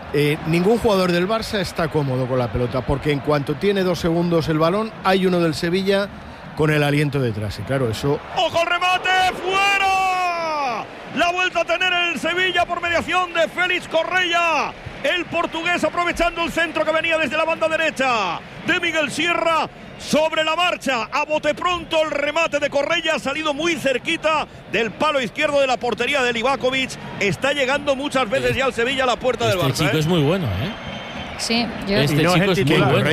ningún jugador del Barça está cómodo con la pelota, porque en cuanto tiene 2 segundos el balón, hay uno del Sevilla con el aliento detrás, y claro, eso... ¡Ojo el remate! ¡Fuera! La vuelta a tener el Sevilla por mediación de Félix Correia. El portugués aprovechando el centro que venía desde la banda derecha de Miguel Sierra. Sobre la marcha, a bote pronto el remate de Correia, ha salido muy cerquita del palo izquierdo de la portería de Livakovic. Está llegando muchas veces ya al Sevilla a la puerta del Barça. Este chico es muy bueno, Sí, yo este chico es muy bueno.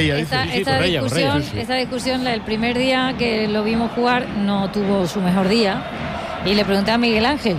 Esta discusión, el primer día que lo vimos jugar, no tuvo su mejor día. Y le pregunté a Miguel Ángel,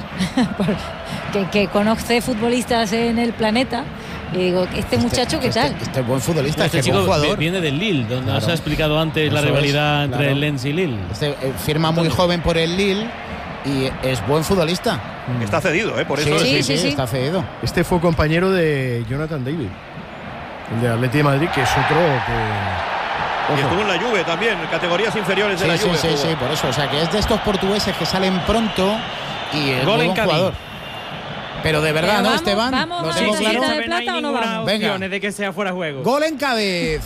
que conoce futbolistas en el planeta, y digo, ¿este muchacho qué tal? Este es buen futbolista, este chico jugador. Viene del Lille, donde nos ha explicado antes la rivalidad entre el Lens y Lille. Firma muy joven por el Lille y es buen futbolista. Está cedido, por eso. Sí, está cedido. Este fue compañero de Jonathan David, el de Atleti de Madrid, que es otro que... Y estuvo en la Juve también, en categorías inferiores de la Juve. Sí, por eso. O sea, que es de estos portugueses que salen pronto y es muy buen jugador. Pero de verdad, ¿no, Esteban? ¿Vamos ¿Lo a tengo la claro? cita de plata o no vamos? Venga. De que sea fuera de juego. Gol en Cádiz.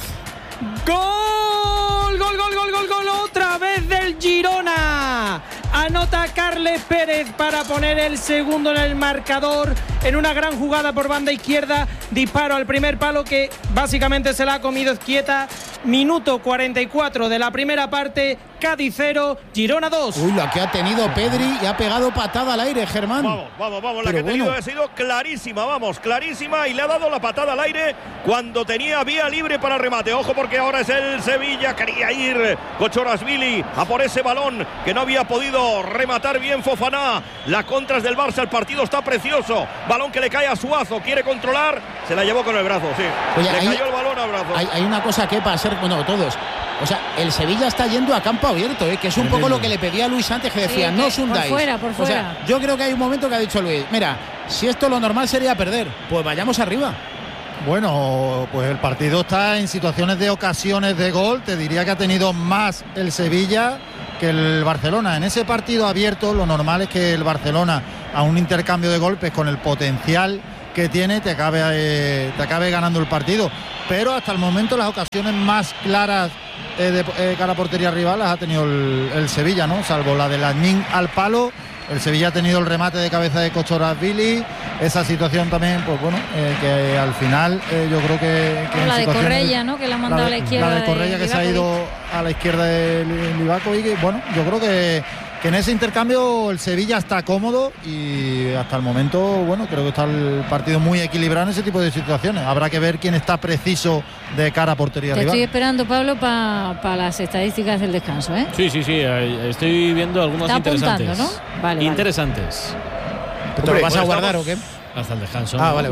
¡Gol! ¡Gol, gol, gol, gol, gol! ¡Otra vez del Girona! Anota Carles Pérez para poner el segundo en el marcador en una gran jugada por banda izquierda. Disparo al primer palo que básicamente se la ha comido Izquieta. Minuto 44 de la primera parte. Cádiz 0, Girona 2. Uy, la que ha tenido Pedri y ha pegado patada al aire, Germán. Vamos. La que ha tenido ha sido clarísima, clarísima. Y le ha dado la patada al aire cuando tenía vía libre para el remate. Ojo, porque ahora es el Sevilla. Quería ir Kochorashvili a por ese balón que no había podido rematar bien Fofana. La contra es del Barça, el partido está precioso. Balón que le cae a Suazo, quiere controlar. Se la llevó con el brazo, sí. Oye, le cayó el balón al brazo. Hay una cosa que para bueno, todos. O sea, el Sevilla está yendo a campo abierto, que es un poco lo que le pedía a Luis antes, que decía, no os hundáis. Por fuera. O sea, yo creo que hay un momento que ha dicho Luis, mira, si esto lo normal sería perder, pues vayamos arriba. Bueno, pues el partido está en situaciones de ocasiones de gol. Te diría que ha tenido más el Sevilla que el Barcelona. En ese partido abierto, lo normal es que el Barcelona, a un intercambio de golpes con el potencial que tiene, te acabe ganando el partido. Pero hasta el momento las ocasiones más claras de cara a portería rival las ha tenido el Sevilla, ¿no? Salvo la de Lasmin al palo. El Sevilla ha tenido el remate de cabeza de Kochorashvili. Esa situación también, pues bueno, que al final yo creo que la de Correia, ¿no? Que la ha mandado a la izquierda. La de Correia que se ha ido a la izquierda de Livakovic. Y bueno, yo creo que en ese intercambio el Sevilla está cómodo y hasta el momento, bueno, creo que está el partido muy equilibrado en ese tipo de situaciones. Habrá que ver quién está preciso de cara a portería rival. Estoy esperando, Pablo, para las estadísticas del descanso, ¿eh? Sí, estoy viendo algunas interesantes. Está apuntando, ¿no? Vale. Interesantes. ¿Te lo vas a guardar o qué? Hasta el descanso. Ah, vale.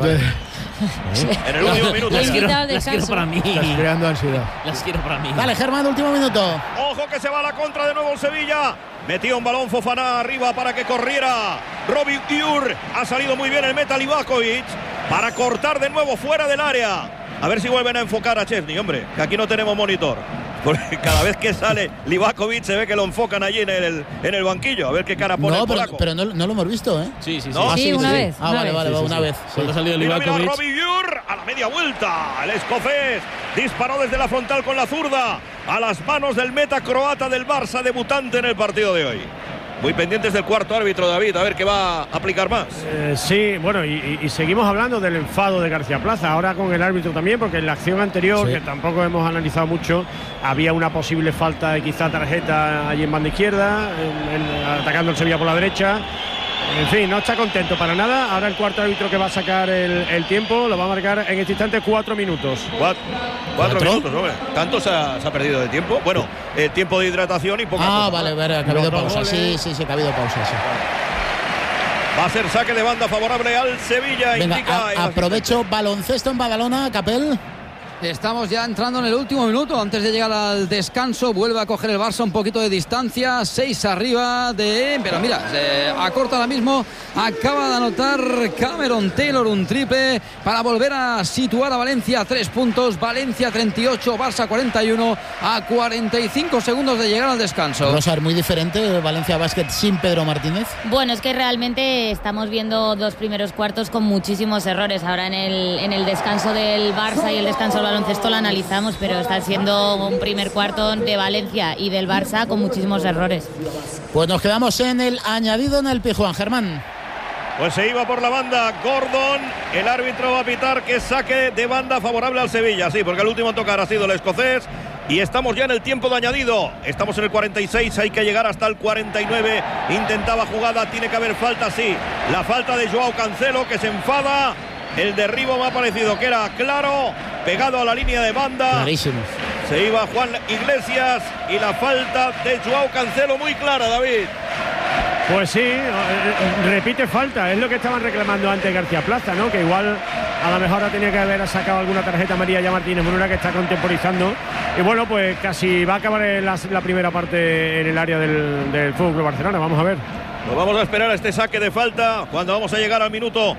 En el último minuto. Las quiero para mí. Estás creando ansiedad. Las quiero para mí. Vale, Germán, último minuto. Ojo que se va a la contra de nuevo el Sevilla. Metió un balón Fofana arriba para que corriera Robbie Ur. Ha salido muy bien el meta Livakovic para cortar de nuevo fuera del área. A ver si vuelven a enfocar a Chesney, hombre, que aquí no tenemos monitor. Porque cada vez que sale Livakovic se ve que lo enfocan allí en el banquillo. A ver qué cara pone el polaco. Pero no lo hemos visto, ¿eh? Sí. ¿No? Sí, una vez. Vale, una vez. Cuando ha salido Livakovic. Mira, Robbie Ur a la media vuelta. El escocés disparó desde la frontal con la zurda a las manos del meta croata del Barça, debutante en el partido de hoy. Muy pendientes del cuarto árbitro, David, a ver qué va a aplicar más. Sí, bueno, y seguimos hablando del enfado de García Plaza, ahora con el árbitro también, porque en la acción anterior, que tampoco hemos analizado mucho, había una posible falta de quizá tarjeta allí en banda izquierda, atacando el Sevilla por la derecha. En fin, no está contento para nada. Ahora el cuarto árbitro que va a sacar el tiempo lo va a marcar en este instante 4 minutos. 4 minutos, hombre. ¿Tanto se ha perdido de tiempo? Bueno, tiempo de hidratación y poca cosa. Vale, que ha habido pausa. Sí, que ha habido pausa. Sí. Va a ser saque de banda favorable al Sevilla. Venga, aprovecho baloncesto en Badalona, Capel. Estamos ya entrando en el último minuto antes de llegar al descanso. Vuelve a coger el Barça un poquito de distancia, 6 arriba pero mira, se acorta ahora mismo. Acaba de anotar Cameron Taylor un triple para volver a situar a Valencia a 3 puntos. Valencia 38, Barça 41 a 45 segundos de llegar al descanso. Rosar, muy diferente Valencia Basket sin Pedro Martínez. Bueno, es que realmente estamos viendo 2 primeros cuartos con muchísimos errores. Ahora en el descanso del Barça y el descanso del baloncesto lo analizamos, pero está siendo un primer cuarto de Valencia y del Barça con muchísimos errores. Pues nos quedamos en el añadido en el Pijuán, Germán. Pues se iba por la banda Gordon. El árbitro va a pitar que saque de banda favorable al Sevilla. Sí, porque el último en tocar ha sido el escocés. Y estamos ya en el tiempo de añadido. Estamos en el 46, hay que llegar hasta el 49. Intentaba jugada, tiene que haber falta, sí. La falta de Joao Cancelo, que se enfada. El derribo me ha parecido que era claro, pegado a la línea de banda. Clarísimo. Se iba Juan Iglesias y la falta de Joao Cancelo muy clara, David. Pues sí, repite falta, es lo que estaban reclamando antes García Plaza, ¿no? Que igual a lo mejor tenía que haber sacado alguna tarjeta amarilla ya Martínez Bruna, que está contemporizando. Y bueno, pues casi va a acabar la primera parte en el área del Fútbol Club Barcelona. Vamos a ver. Pues vamos a esperar a este saque de falta cuando vamos a llegar al minuto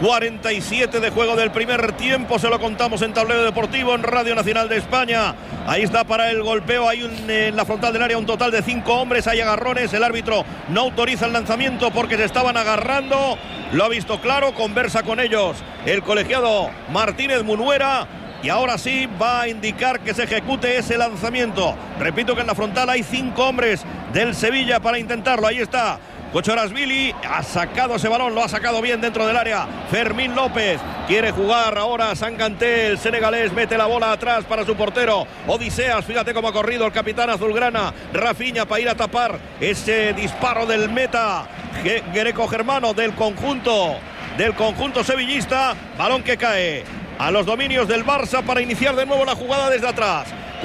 47 de juego del primer tiempo. Se lo contamos en Tablero Deportivo, en Radio Nacional de España. Ahí está para el golpeo. Hay en la frontal del área un total de 5 hombres. Hay agarrones. El árbitro no autoriza el lanzamiento porque se estaban agarrando. lo ha visto claro, conversa con ellos el colegiado Martínez Munuera. Y ahora sí va a indicar que se ejecute ese lanzamiento. Repito que en la frontal hay 5 hombres del Sevilla para intentarlo. Ahí está Kocharashvili, ha sacado ese balón, lo ha sacado bien dentro del área. Fermín López quiere jugar ahora. Sanganté, el senegalés, mete la bola atrás para su portero Odiseas. Fíjate cómo ha corrido el capitán azulgrana. Rafinha para ir a tapar ese disparo del meta greco-germano del conjunto sevillista. Balón que cae a los dominios del Barça para iniciar de nuevo la jugada desde atrás.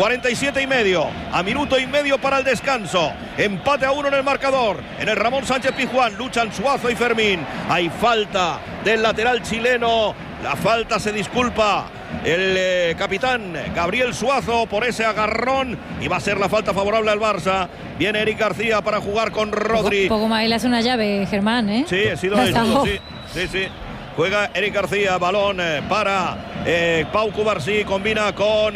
47,5, a minuto y medio para el descanso. Empate a 1 en el marcador. En el Ramón Sánchez Pizjuán luchan Suazo y Fermín. Hay falta del lateral chileno. La falta, se disculpa el capitán Gabriel Suazo por ese agarrón, y va a ser la falta favorable al Barça. Viene Eric García para jugar con Rodri. Poco más, él hace una llave, Germán, ¿eh? Sí, ha sido eso, sí. Juega Eric García, balón para Pau Cubarsí, combina con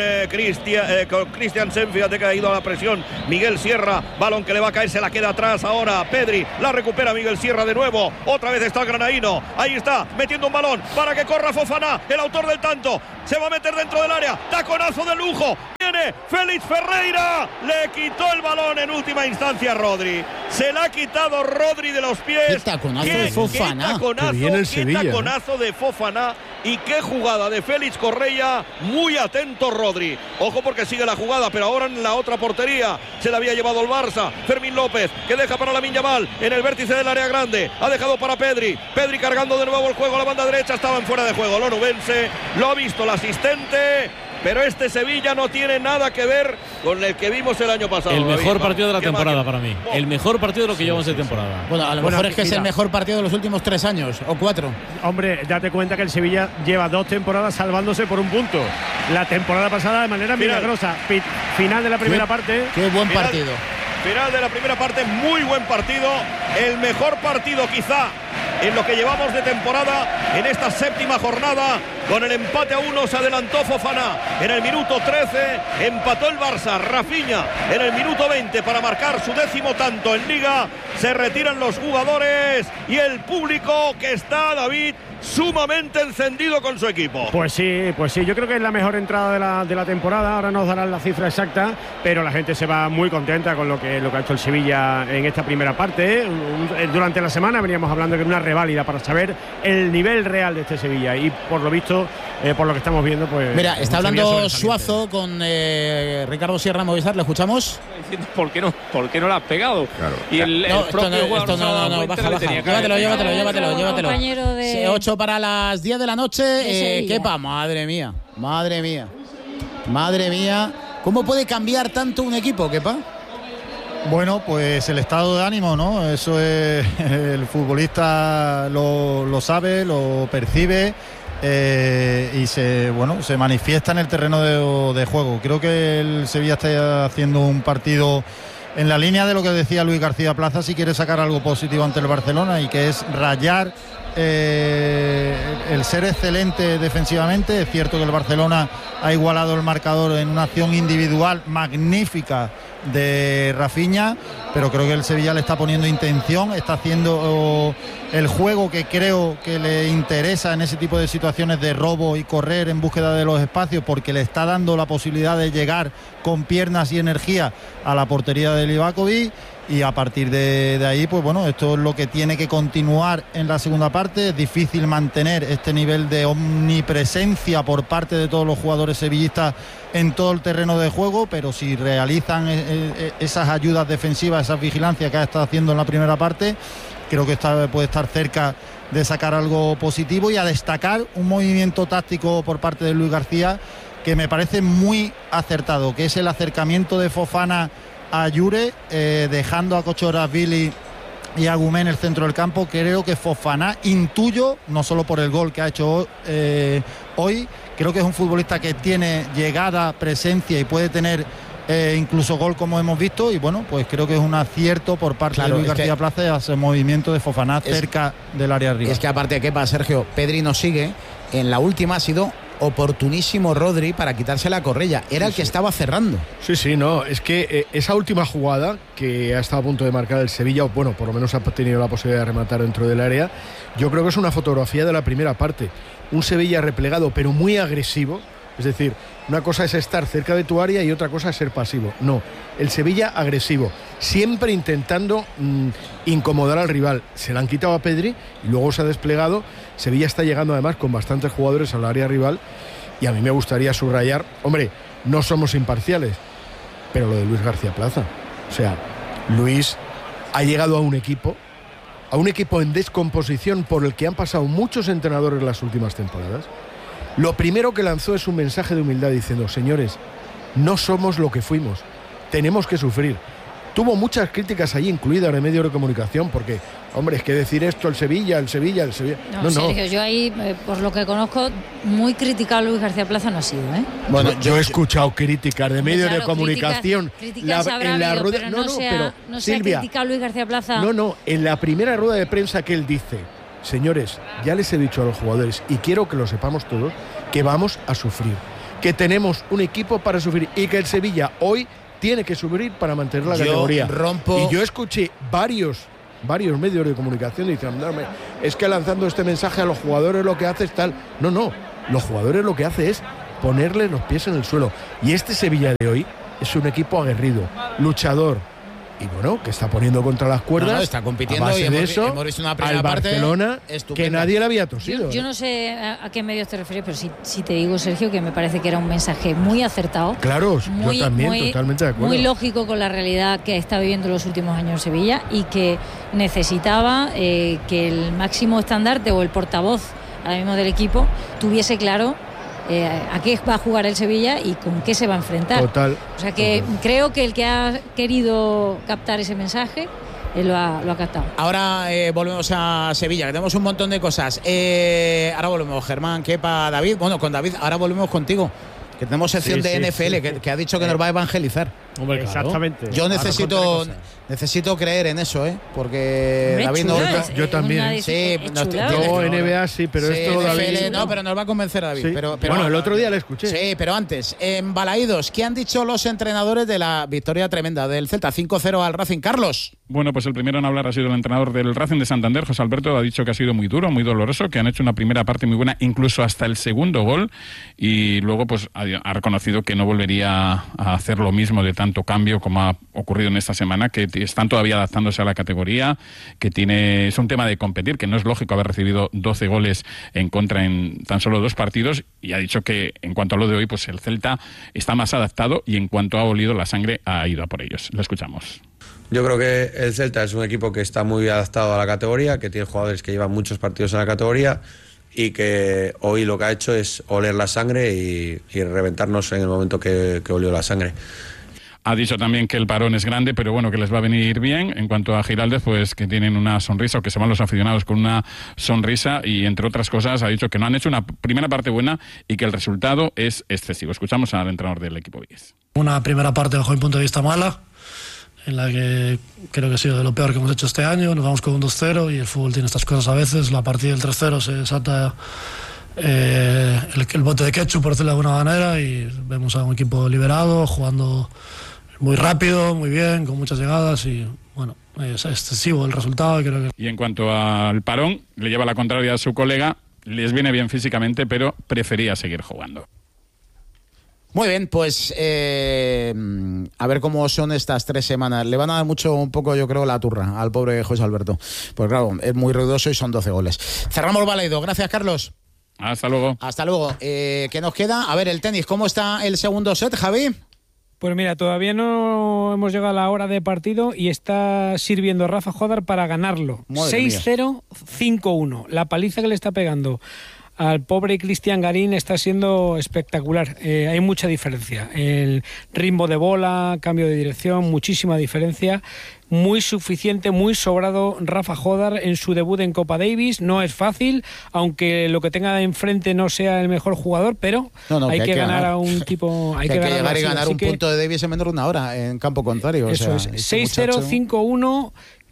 Christiansen, fíjate que ha ido a la presión Miguel Sierra, balón que le va a caer, se la queda atrás ahora Pedri, la recupera Miguel Sierra de nuevo, otra vez está el granaíno, ahí está, metiendo un balón para que corra Fofana, el autor del tanto, se va a meter dentro del área, taconazo de lujo, viene Félix Ferreira, le quitó el balón en última instancia a Rodri, se la ha quitado Rodri de los pies. Qué taconazo de Fofana, qué taconazo de Fofana, y qué jugada de Félix Correia, muy atento Rodri, ojo porque sigue la jugada, pero ahora en la otra portería se la había llevado el Barça. Fermín López, que deja para Lamine Yamal en el vértice del área grande, ha dejado para Pedri cargando de nuevo el juego a la banda derecha, estaban fuera de juego, Lonubense, lo ha visto el asistente, pero este Sevilla no tiene nada que ver con el que vimos el año pasado. El mejor partido de la temporada para mí. El mejor partido de lo que llevamos de temporada. Bueno, a lo mejor es que es el mejor partido de los últimos 3 años o 4. Hombre, date cuenta que el Sevilla lleva 2 temporadas salvándose por un punto. La temporada pasada de manera milagrosa. Final de la primera parte. Qué buen partido. Final de la primera parte, muy buen partido. El mejor partido quizá en lo que llevamos de temporada en esta 7ª jornada. Con el empate a 1 se adelantó Fofana en el minuto 13, empató el Barça. Rafinha en el minuto 20 para marcar su 10º tanto en Liga. Se retiran los jugadores y el público, que está, David, sumamente encendido con su equipo. Pues sí, yo creo que es la mejor entrada de la temporada. Ahora nos darán la cifra exacta, pero la gente se va muy contenta con lo que ha hecho el Sevilla en esta primera parte. Durante la semana veníamos hablando de una reválida para saber el nivel real de este Sevilla, y por lo visto, por lo que estamos viendo, pues... Mira, está hablando Suazo con Ricardo Sierra Movistar, ¿le escuchamos? ¿Por qué no la has pegado? Claro. Y el propio baja. Llévatelo. 8 para las 10 de la noche. Kepa, madre mía. ¿Cómo puede cambiar tanto un equipo, Kepa? Bueno, pues el estado de ánimo, ¿no? Eso es, el futbolista lo sabe, lo percibe. Y se manifiesta en el terreno de juego. Creo que el Sevilla está haciendo un partido en la línea de lo que decía Luis García Plaza, si quiere sacar algo positivo ante el Barcelona, y que es rayar el ser excelente defensivamente. Es cierto que el Barcelona ha igualado el marcador en una acción individual magnífica de Rafinha, pero creo que el Sevilla le está poniendo intención, está haciendo el juego que creo que le interesa en ese tipo de situaciones de robo y correr en búsqueda de los espacios, porque le está dando la posibilidad de llegar con piernas y energía a la portería de Livakovic. Y a partir de ahí, pues bueno, esto es lo que tiene que continuar en la segunda parte. Es difícil mantener este nivel de omnipresencia por parte de todos los jugadores sevillistas en todo el terreno de juego, pero si realizan esas ayudas defensivas, esas vigilancias que ha estado haciendo en la primera parte, creo que puede estar cerca de sacar algo positivo. Y a destacar un movimiento táctico por parte de Luis García que me parece muy acertado, que es el acercamiento de Fofana a Yure, dejando a Kocharashvili y a Gumé en el centro del campo. Creo que Fofana, intuyo, no solo por el gol que ha hecho hoy, creo que es un futbolista que tiene llegada, presencia y puede tener incluso gol, como hemos visto. Y bueno, pues creo que es un acierto por parte de Luis García Plaza hacer movimiento de Fofana cerca del área arriba. Es que aparte, ¿qué pasa, Sergio? Pedri nos sigue. En la última ha sido oportunísimo Rodri para quitarse la Correia. Era el que estaba cerrando. Sí, no, es que esa última jugada que ha estado a punto de marcar el Sevilla, o bueno, por lo menos ha tenido la posibilidad de rematar dentro del área, yo creo que es una fotografía de la primera parte. Un Sevilla replegado, pero muy agresivo. Es decir, una cosa es estar cerca de tu área y otra cosa es ser pasivo. No, el Sevilla agresivo, siempre intentando incomodar al rival. Se la han quitado a Pedri y luego se ha desplegado. Sevilla está llegando además con bastantes jugadores al área rival y a mí me gustaría subrayar, hombre, no somos imparciales, pero lo de Luis García Plaza. O sea, Luis ha llegado a un equipo en descomposición por el que han pasado muchos entrenadores las últimas temporadas. Lo primero que lanzó es un mensaje de humildad diciendo: señores, no somos lo que fuimos, tenemos que sufrir. Tuvo muchas críticas allí, incluidas en medios de comunicación, porque, hombre, es que decir esto, el Sevilla. No, Sergio, yo ahí, por lo que conozco, muy criticado Luis García Plaza no ha sido, ¿eh? Bueno, yo he escuchado críticas de medios de comunicación. Críticas en la rueda, pero no se ha criticado Luis García Plaza. No, en la primera rueda de prensa que él dice: señores, ya les he dicho a los jugadores, y quiero que lo sepamos todos, que vamos a sufrir, que tenemos un equipo para sufrir y que el Sevilla hoy tiene que subir para mantener la categoría. Y yo escuché varios medios de comunicación diciendo: es que lanzando este mensaje a los jugadores lo que hace es tal. No, los jugadores lo que hace es ponerle los pies en el suelo. Y este Sevilla de hoy es un equipo aguerrido, luchador, y bueno, que está poniendo contra las cuerdas, está compitiendo, a base y de eso, hemos visto una primera al Barcelona parte que nadie le había tosido. Yo no sé a qué medios te refieres, pero sí te digo, Sergio, que me parece que era un mensaje muy acertado. Claro, yo también, totalmente de acuerdo. Muy lógico con la realidad que está viviendo los últimos años Sevilla, y que necesitaba que el máximo estandarte o el portavoz ahora mismo del equipo tuviese claro a qué va a jugar el Sevilla y con qué se va a enfrentar. Total. O sea que creo que el que ha querido captar ese mensaje lo ha captado. Ahora volvemos a Sevilla, que tenemos un montón de cosas. Ahora volvemos, Germán, Kepa, David. Bueno, con David, ahora volvemos contigo, que tenemos sección de NFL, que ha dicho que nos va a evangelizar. Hombre, claro. Exactamente. Yo necesito creer en eso, porque hombre, David no. Yo también. Sí, yo NFL sí, pero sí, esto David. No, pero nos va a convencer David. Sí. Pero bueno, el otro día le escuché. Sí, pero antes, en Balaídos, ¿qué han dicho los entrenadores de la victoria tremenda del Celta 5-0 al Racing? Carlos. Bueno, pues el primero en hablar ha sido el entrenador del Racing de Santander, José Alberto. Ha dicho que ha sido muy duro, muy doloroso, que han hecho una primera parte muy buena, incluso hasta el segundo gol, y luego pues ha reconocido que no volvería a hacer lo mismo de tanto cambio como ha ocurrido en esta semana, que están todavía adaptándose a la categoría, que es un tema de competir, que no es lógico haber recibido 12 goles en contra en tan solo 2 partidos, y ha dicho que en cuanto a lo de hoy, pues el Celta está más adaptado y en cuanto ha olido la sangre ha ido a por ellos. Lo escuchamos. Yo creo que el Celta es un equipo que está muy adaptado a la categoría, que tiene jugadores que llevan muchos partidos en la categoría y que hoy lo que ha hecho es oler la sangre y reventarnos en el momento que olió la sangre. Ha dicho también que el parón es grande, pero bueno, que les va a venir bien. En cuanto a Giraldez, pues que tienen una sonrisa, o que se van los aficionados con una sonrisa, y entre otras cosas ha dicho que no han hecho una primera parte buena y que el resultado es excesivo. Escuchamos al entrenador del equipo Vies. Una primera parte bajo mi punto de vista mala, en la que creo que ha sido de lo peor que hemos hecho este año. Nos vamos con un 2-0 y el fútbol tiene estas cosas a veces. La partida del 3-0 se salta el bote de ketchup, por decirlo de alguna manera, y vemos a un equipo liberado, jugando muy rápido, muy bien, con muchas llegadas, y bueno, es excesivo el resultado. Creo que... Y en cuanto al parón, le lleva la contraria a su colega. Les viene bien físicamente, pero prefería seguir jugando. Muy bien, pues a ver cómo son estas 3 semanas. Le van a dar un poco, yo creo, la turra al pobre José Alberto. Pues claro, es muy ruidoso y son 12 goles. Cerramos Balaido. Gracias, Carlos. Hasta luego. Hasta luego. ¿Qué nos queda? A ver, el tenis. ¿Cómo está el segundo set, Javi? Pues mira, todavía no hemos llegado a la hora de partido y está sirviendo Rafa Jodar para ganarlo. 6-0, 5-1. La paliza que le está pegando al pobre Cristian Garín está siendo espectacular. Hay mucha diferencia. El ritmo de bola, cambio de dirección, muchísima diferencia. Muy suficiente, muy sobrado Rafa Jodar en su debut en Copa Davis. No es fácil, aunque lo que tenga enfrente no sea el mejor jugador, pero hay que ganar a un tipo... Hay que llegar y ganar un punto de Davis en menos de una hora en campo contrario. Eso es. 6-0, 5-1...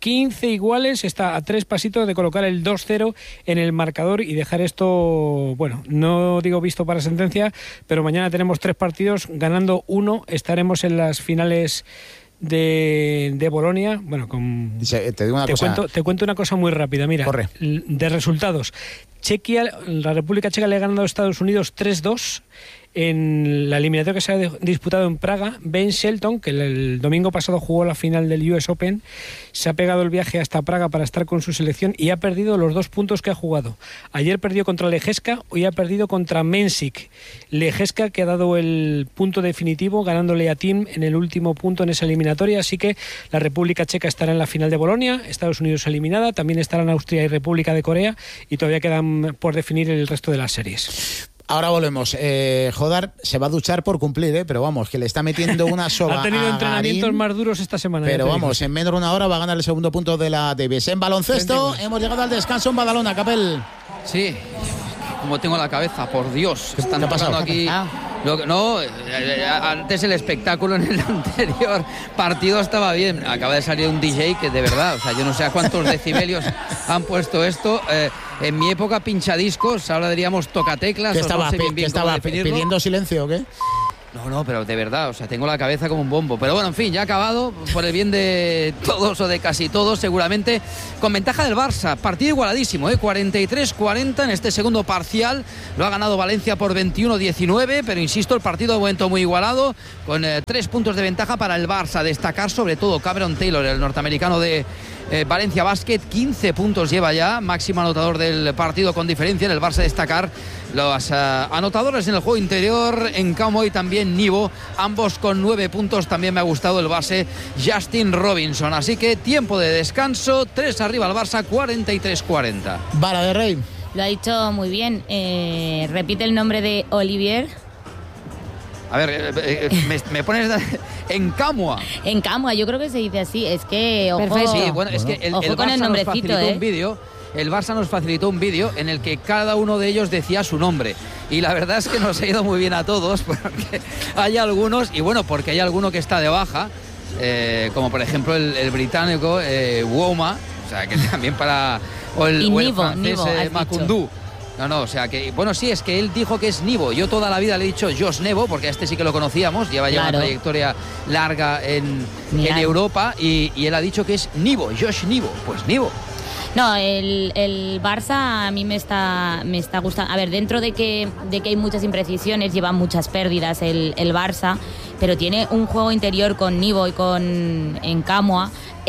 15 iguales, está a 3 pasitos de colocar el 2-0 en el marcador y dejar esto, bueno, no digo visto para sentencia, pero mañana tenemos 3 partidos, ganando 1 estaremos en las finales de Bolonia. Bueno, te cuento una cosa muy rápida, mira. Corre. De resultados. La República Checa le ha ganado a Estados Unidos 3-2 en la eliminatoria que se ha disputado en Praga. Ben Shelton, que el domingo pasado jugó la final del US Open, se ha pegado el viaje hasta Praga para estar con su selección y ha perdido los 2 puntos que ha jugado. Ayer perdió contra Lejeska, hoy ha perdido contra Mensik. Lejeska, que ha dado el punto definitivo ganándole a Thiem en el último punto en esa eliminatoria, así que la República Checa estará en la final de Bolonia, Estados Unidos eliminada, también estarán Austria y República de Corea, y todavía quedan por definir el resto de las series. Ahora volvemos. Jodar se va a duchar por cumplir, pero vamos, que le está metiendo una soba. Ha tenido entrenamientos Garín, más duros esta semana. Pero vamos, en menos de una hora va a ganar el segundo punto de la Davis. En baloncesto, hemos llegado al descanso en Badalona, Capel. Sí, como tengo la cabeza, por Dios. Están pasando aquí. Antes el espectáculo en el anterior partido estaba bien. Acaba de salir un DJ que de verdad, o sea, yo no sé a cuántos decibelios han puesto esto. En mi época pinchadiscos, ahora diríamos tocateclas. ¿Qué estaba, pidiendo silencio o qué? No, pero de verdad, o sea, tengo la cabeza como un bombo. Pero bueno, en fin, ya ha acabado, por el bien de todos o de casi todos, seguramente, con ventaja del Barça. Partido igualadísimo, 43-40 en este segundo parcial. Lo ha ganado Valencia por 21-19, pero insisto, el partido ha vuelto muy igualado, con 3 puntos de ventaja para el Barça. Destacar sobre todo Cameron Taylor, el norteamericano de Valencia Basket, 15 puntos lleva ya, máximo anotador del partido con diferencia. En el Barça destacar los anotadores en el juego interior, en Camo y también Nivo, ambos con 9 puntos. También me ha gustado el base Justin Robinson. Así que tiempo de descanso, 3 arriba al Barça, 43-40. Vara de Rey. Lo ha dicho muy bien. Repite el nombre de Olivier. A ver, me pones en Camua. En Camua, yo creo que se dice así. Es que, ojo, perfecto. Sí, bueno, es que el con el nombrecito, un vídeo. El Barça nos facilitó un vídeo en el que cada uno de ellos decía su nombre. Y la verdad es que nos ha ido muy bien a todos, porque hay algunos, y bueno, porque hay alguno que está de baja, como por ejemplo el británico Woma, o sea, que también para... O el francés Macundú. No, o sea que, bueno, sí, es que él dijo que es Nivo. Yo toda la vida le he dicho Josh Nevo, porque a este sí que lo conocíamos, lleva ya una trayectoria larga en Europa, y él ha dicho que es Nivo, Josh Nivo. Pues Nivo. No, el Barça a mí me está gustando. A ver, dentro de que hay muchas imprecisiones, lleva muchas pérdidas el Barça, pero tiene un juego interior con Nivo y con Encamoa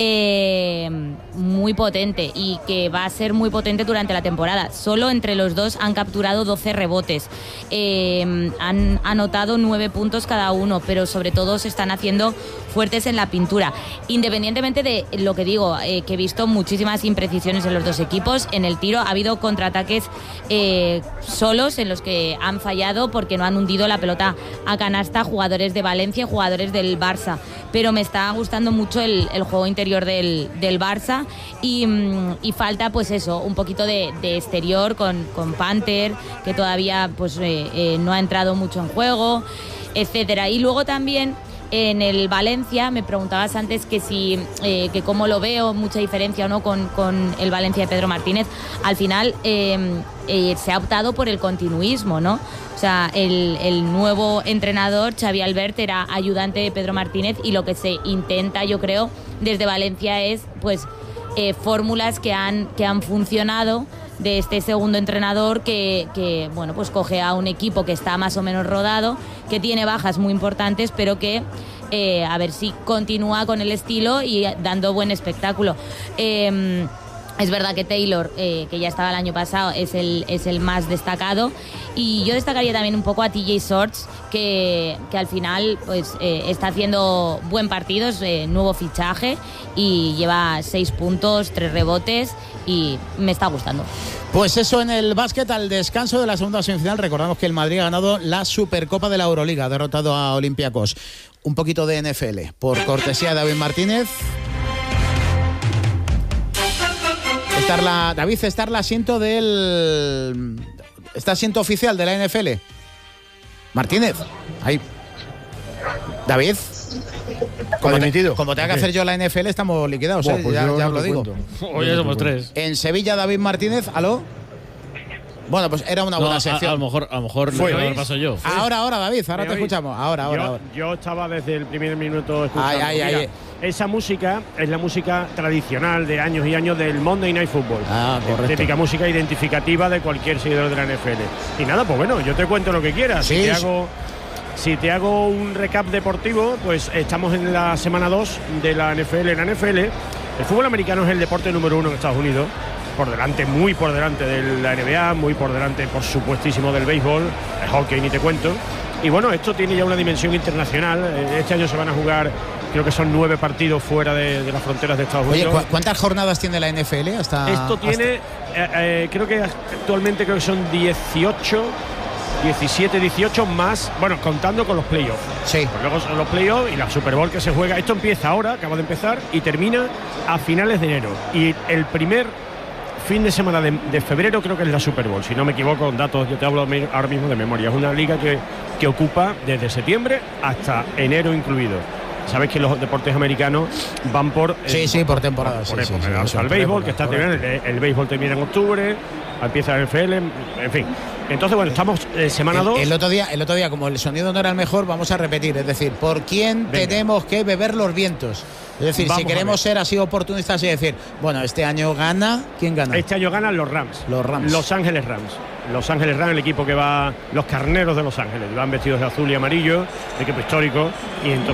muy potente, y que va a ser muy potente durante la temporada. Solo entre los dos han capturado 12 rebotes, han anotado 9 puntos cada uno, pero sobre todo se están haciendo fuertes en la pintura. Independientemente de lo que digo, que he visto muchísimas imprecisiones en los dos equipos. En el tiro ha habido contraataques solos en los que han fallado porque no han hundido la pelota a canasta jugadores de Valencia, jugadores del Barça, pero me está gustando mucho el juego interior del Barça, y falta pues eso, un poquito de exterior con Panther, que todavía pues no ha entrado mucho en juego, etcétera. Y luego también en el Valencia, me preguntabas antes que si que cómo lo veo, mucha diferencia o no con el Valencia de Pedro Martínez. Al final se ha optado por el continuismo, ¿no? O sea, el nuevo entrenador, Xavi Albert, era ayudante de Pedro Martínez, y lo que se intenta, yo creo, desde Valencia es pues fórmulas que han funcionado de este segundo entrenador, que bueno, pues coge a un equipo que está más o menos rodado, que tiene bajas muy importantes, pero que a ver si continúa con el estilo y dando buen espectáculo. Es verdad que Taylor, que ya estaba el año pasado, es el más destacado, y yo destacaría también un poco a TJ Shorts, que al final pues está haciendo buen partido, es nuevo fichaje, y lleva 6 puntos, 3 rebotes, y me está gustando. Pues eso en el básquet. Al descanso de la segunda semifinal, recordamos que el Madrid ha ganado la Supercopa de la Euroliga, ha derrotado a Olympiacos. Un poquito de NFL, por cortesía de David Martínez. David, está el asiento ¿está asiento oficial de la NFL? Martínez, ahí. David. Como tenga que hacer yo la NFL, estamos liquidados. Pues ya os lo digo. Hoy ya somos 3. En Sevilla, David Martínez, ¿aló? Bueno, pues era una buena sección. A lo mejor no paso yo. Ahora, David, ahora te escuchamos. Ahora. Yo estaba desde el primer minuto escuchando. Ay. Esa música es la música tradicional de años y años del Monday Night Football. Correcto. Típica música identificativa de cualquier seguidor de la NFL. Y nada, pues bueno, yo te cuento lo que quieras. Sí. Si te hago un recap deportivo, pues estamos en la semana 2 de la NFL. En la NFL, el fútbol americano es el deporte número 1 en Estados Unidos. Muy por delante de la NBA, muy por delante, por supuestísimo, del béisbol, el hockey ni te cuento. Y bueno, esto tiene ya una dimensión internacional. Este año se van a jugar, creo que son 9 partidos fuera de las fronteras de Estados Unidos. Oye, ¿cuántas jornadas tiene la NFL Esto tiene, creo que actualmente son 17, 18 más, bueno, contando con los playoffs. Sí. Pues luego son los playoffs y la Super Bowl que se juega. Esto empieza ahora, acaba de empezar, y termina a finales de enero. Y el primer fin de semana de febrero creo que es la Super Bowl, si no me equivoco, con datos, yo te hablo ahora mismo de memoria. Es una liga que ocupa desde septiembre hasta enero incluido. Sabes que los deportes americanos van por por temporadas. Por época. El béisbol, que está terminando, el béisbol termina en octubre, empieza el NFL, en fin. Entonces, bueno, estamos semana 2. El otro día, como el sonido no era el mejor, vamos a repetir. Es decir, ¿por quién tenemos que beber los vientos? Es decir, si queremos ser así oportunistas y decir, bueno, este año gana, ¿quién gana? Este año ganan los Rams. Los Ángeles Rams. Los Ángeles Rams, el equipo que va, los carneros de Los Ángeles, van vestidos de azul y amarillo, el equipo histórico, y entonces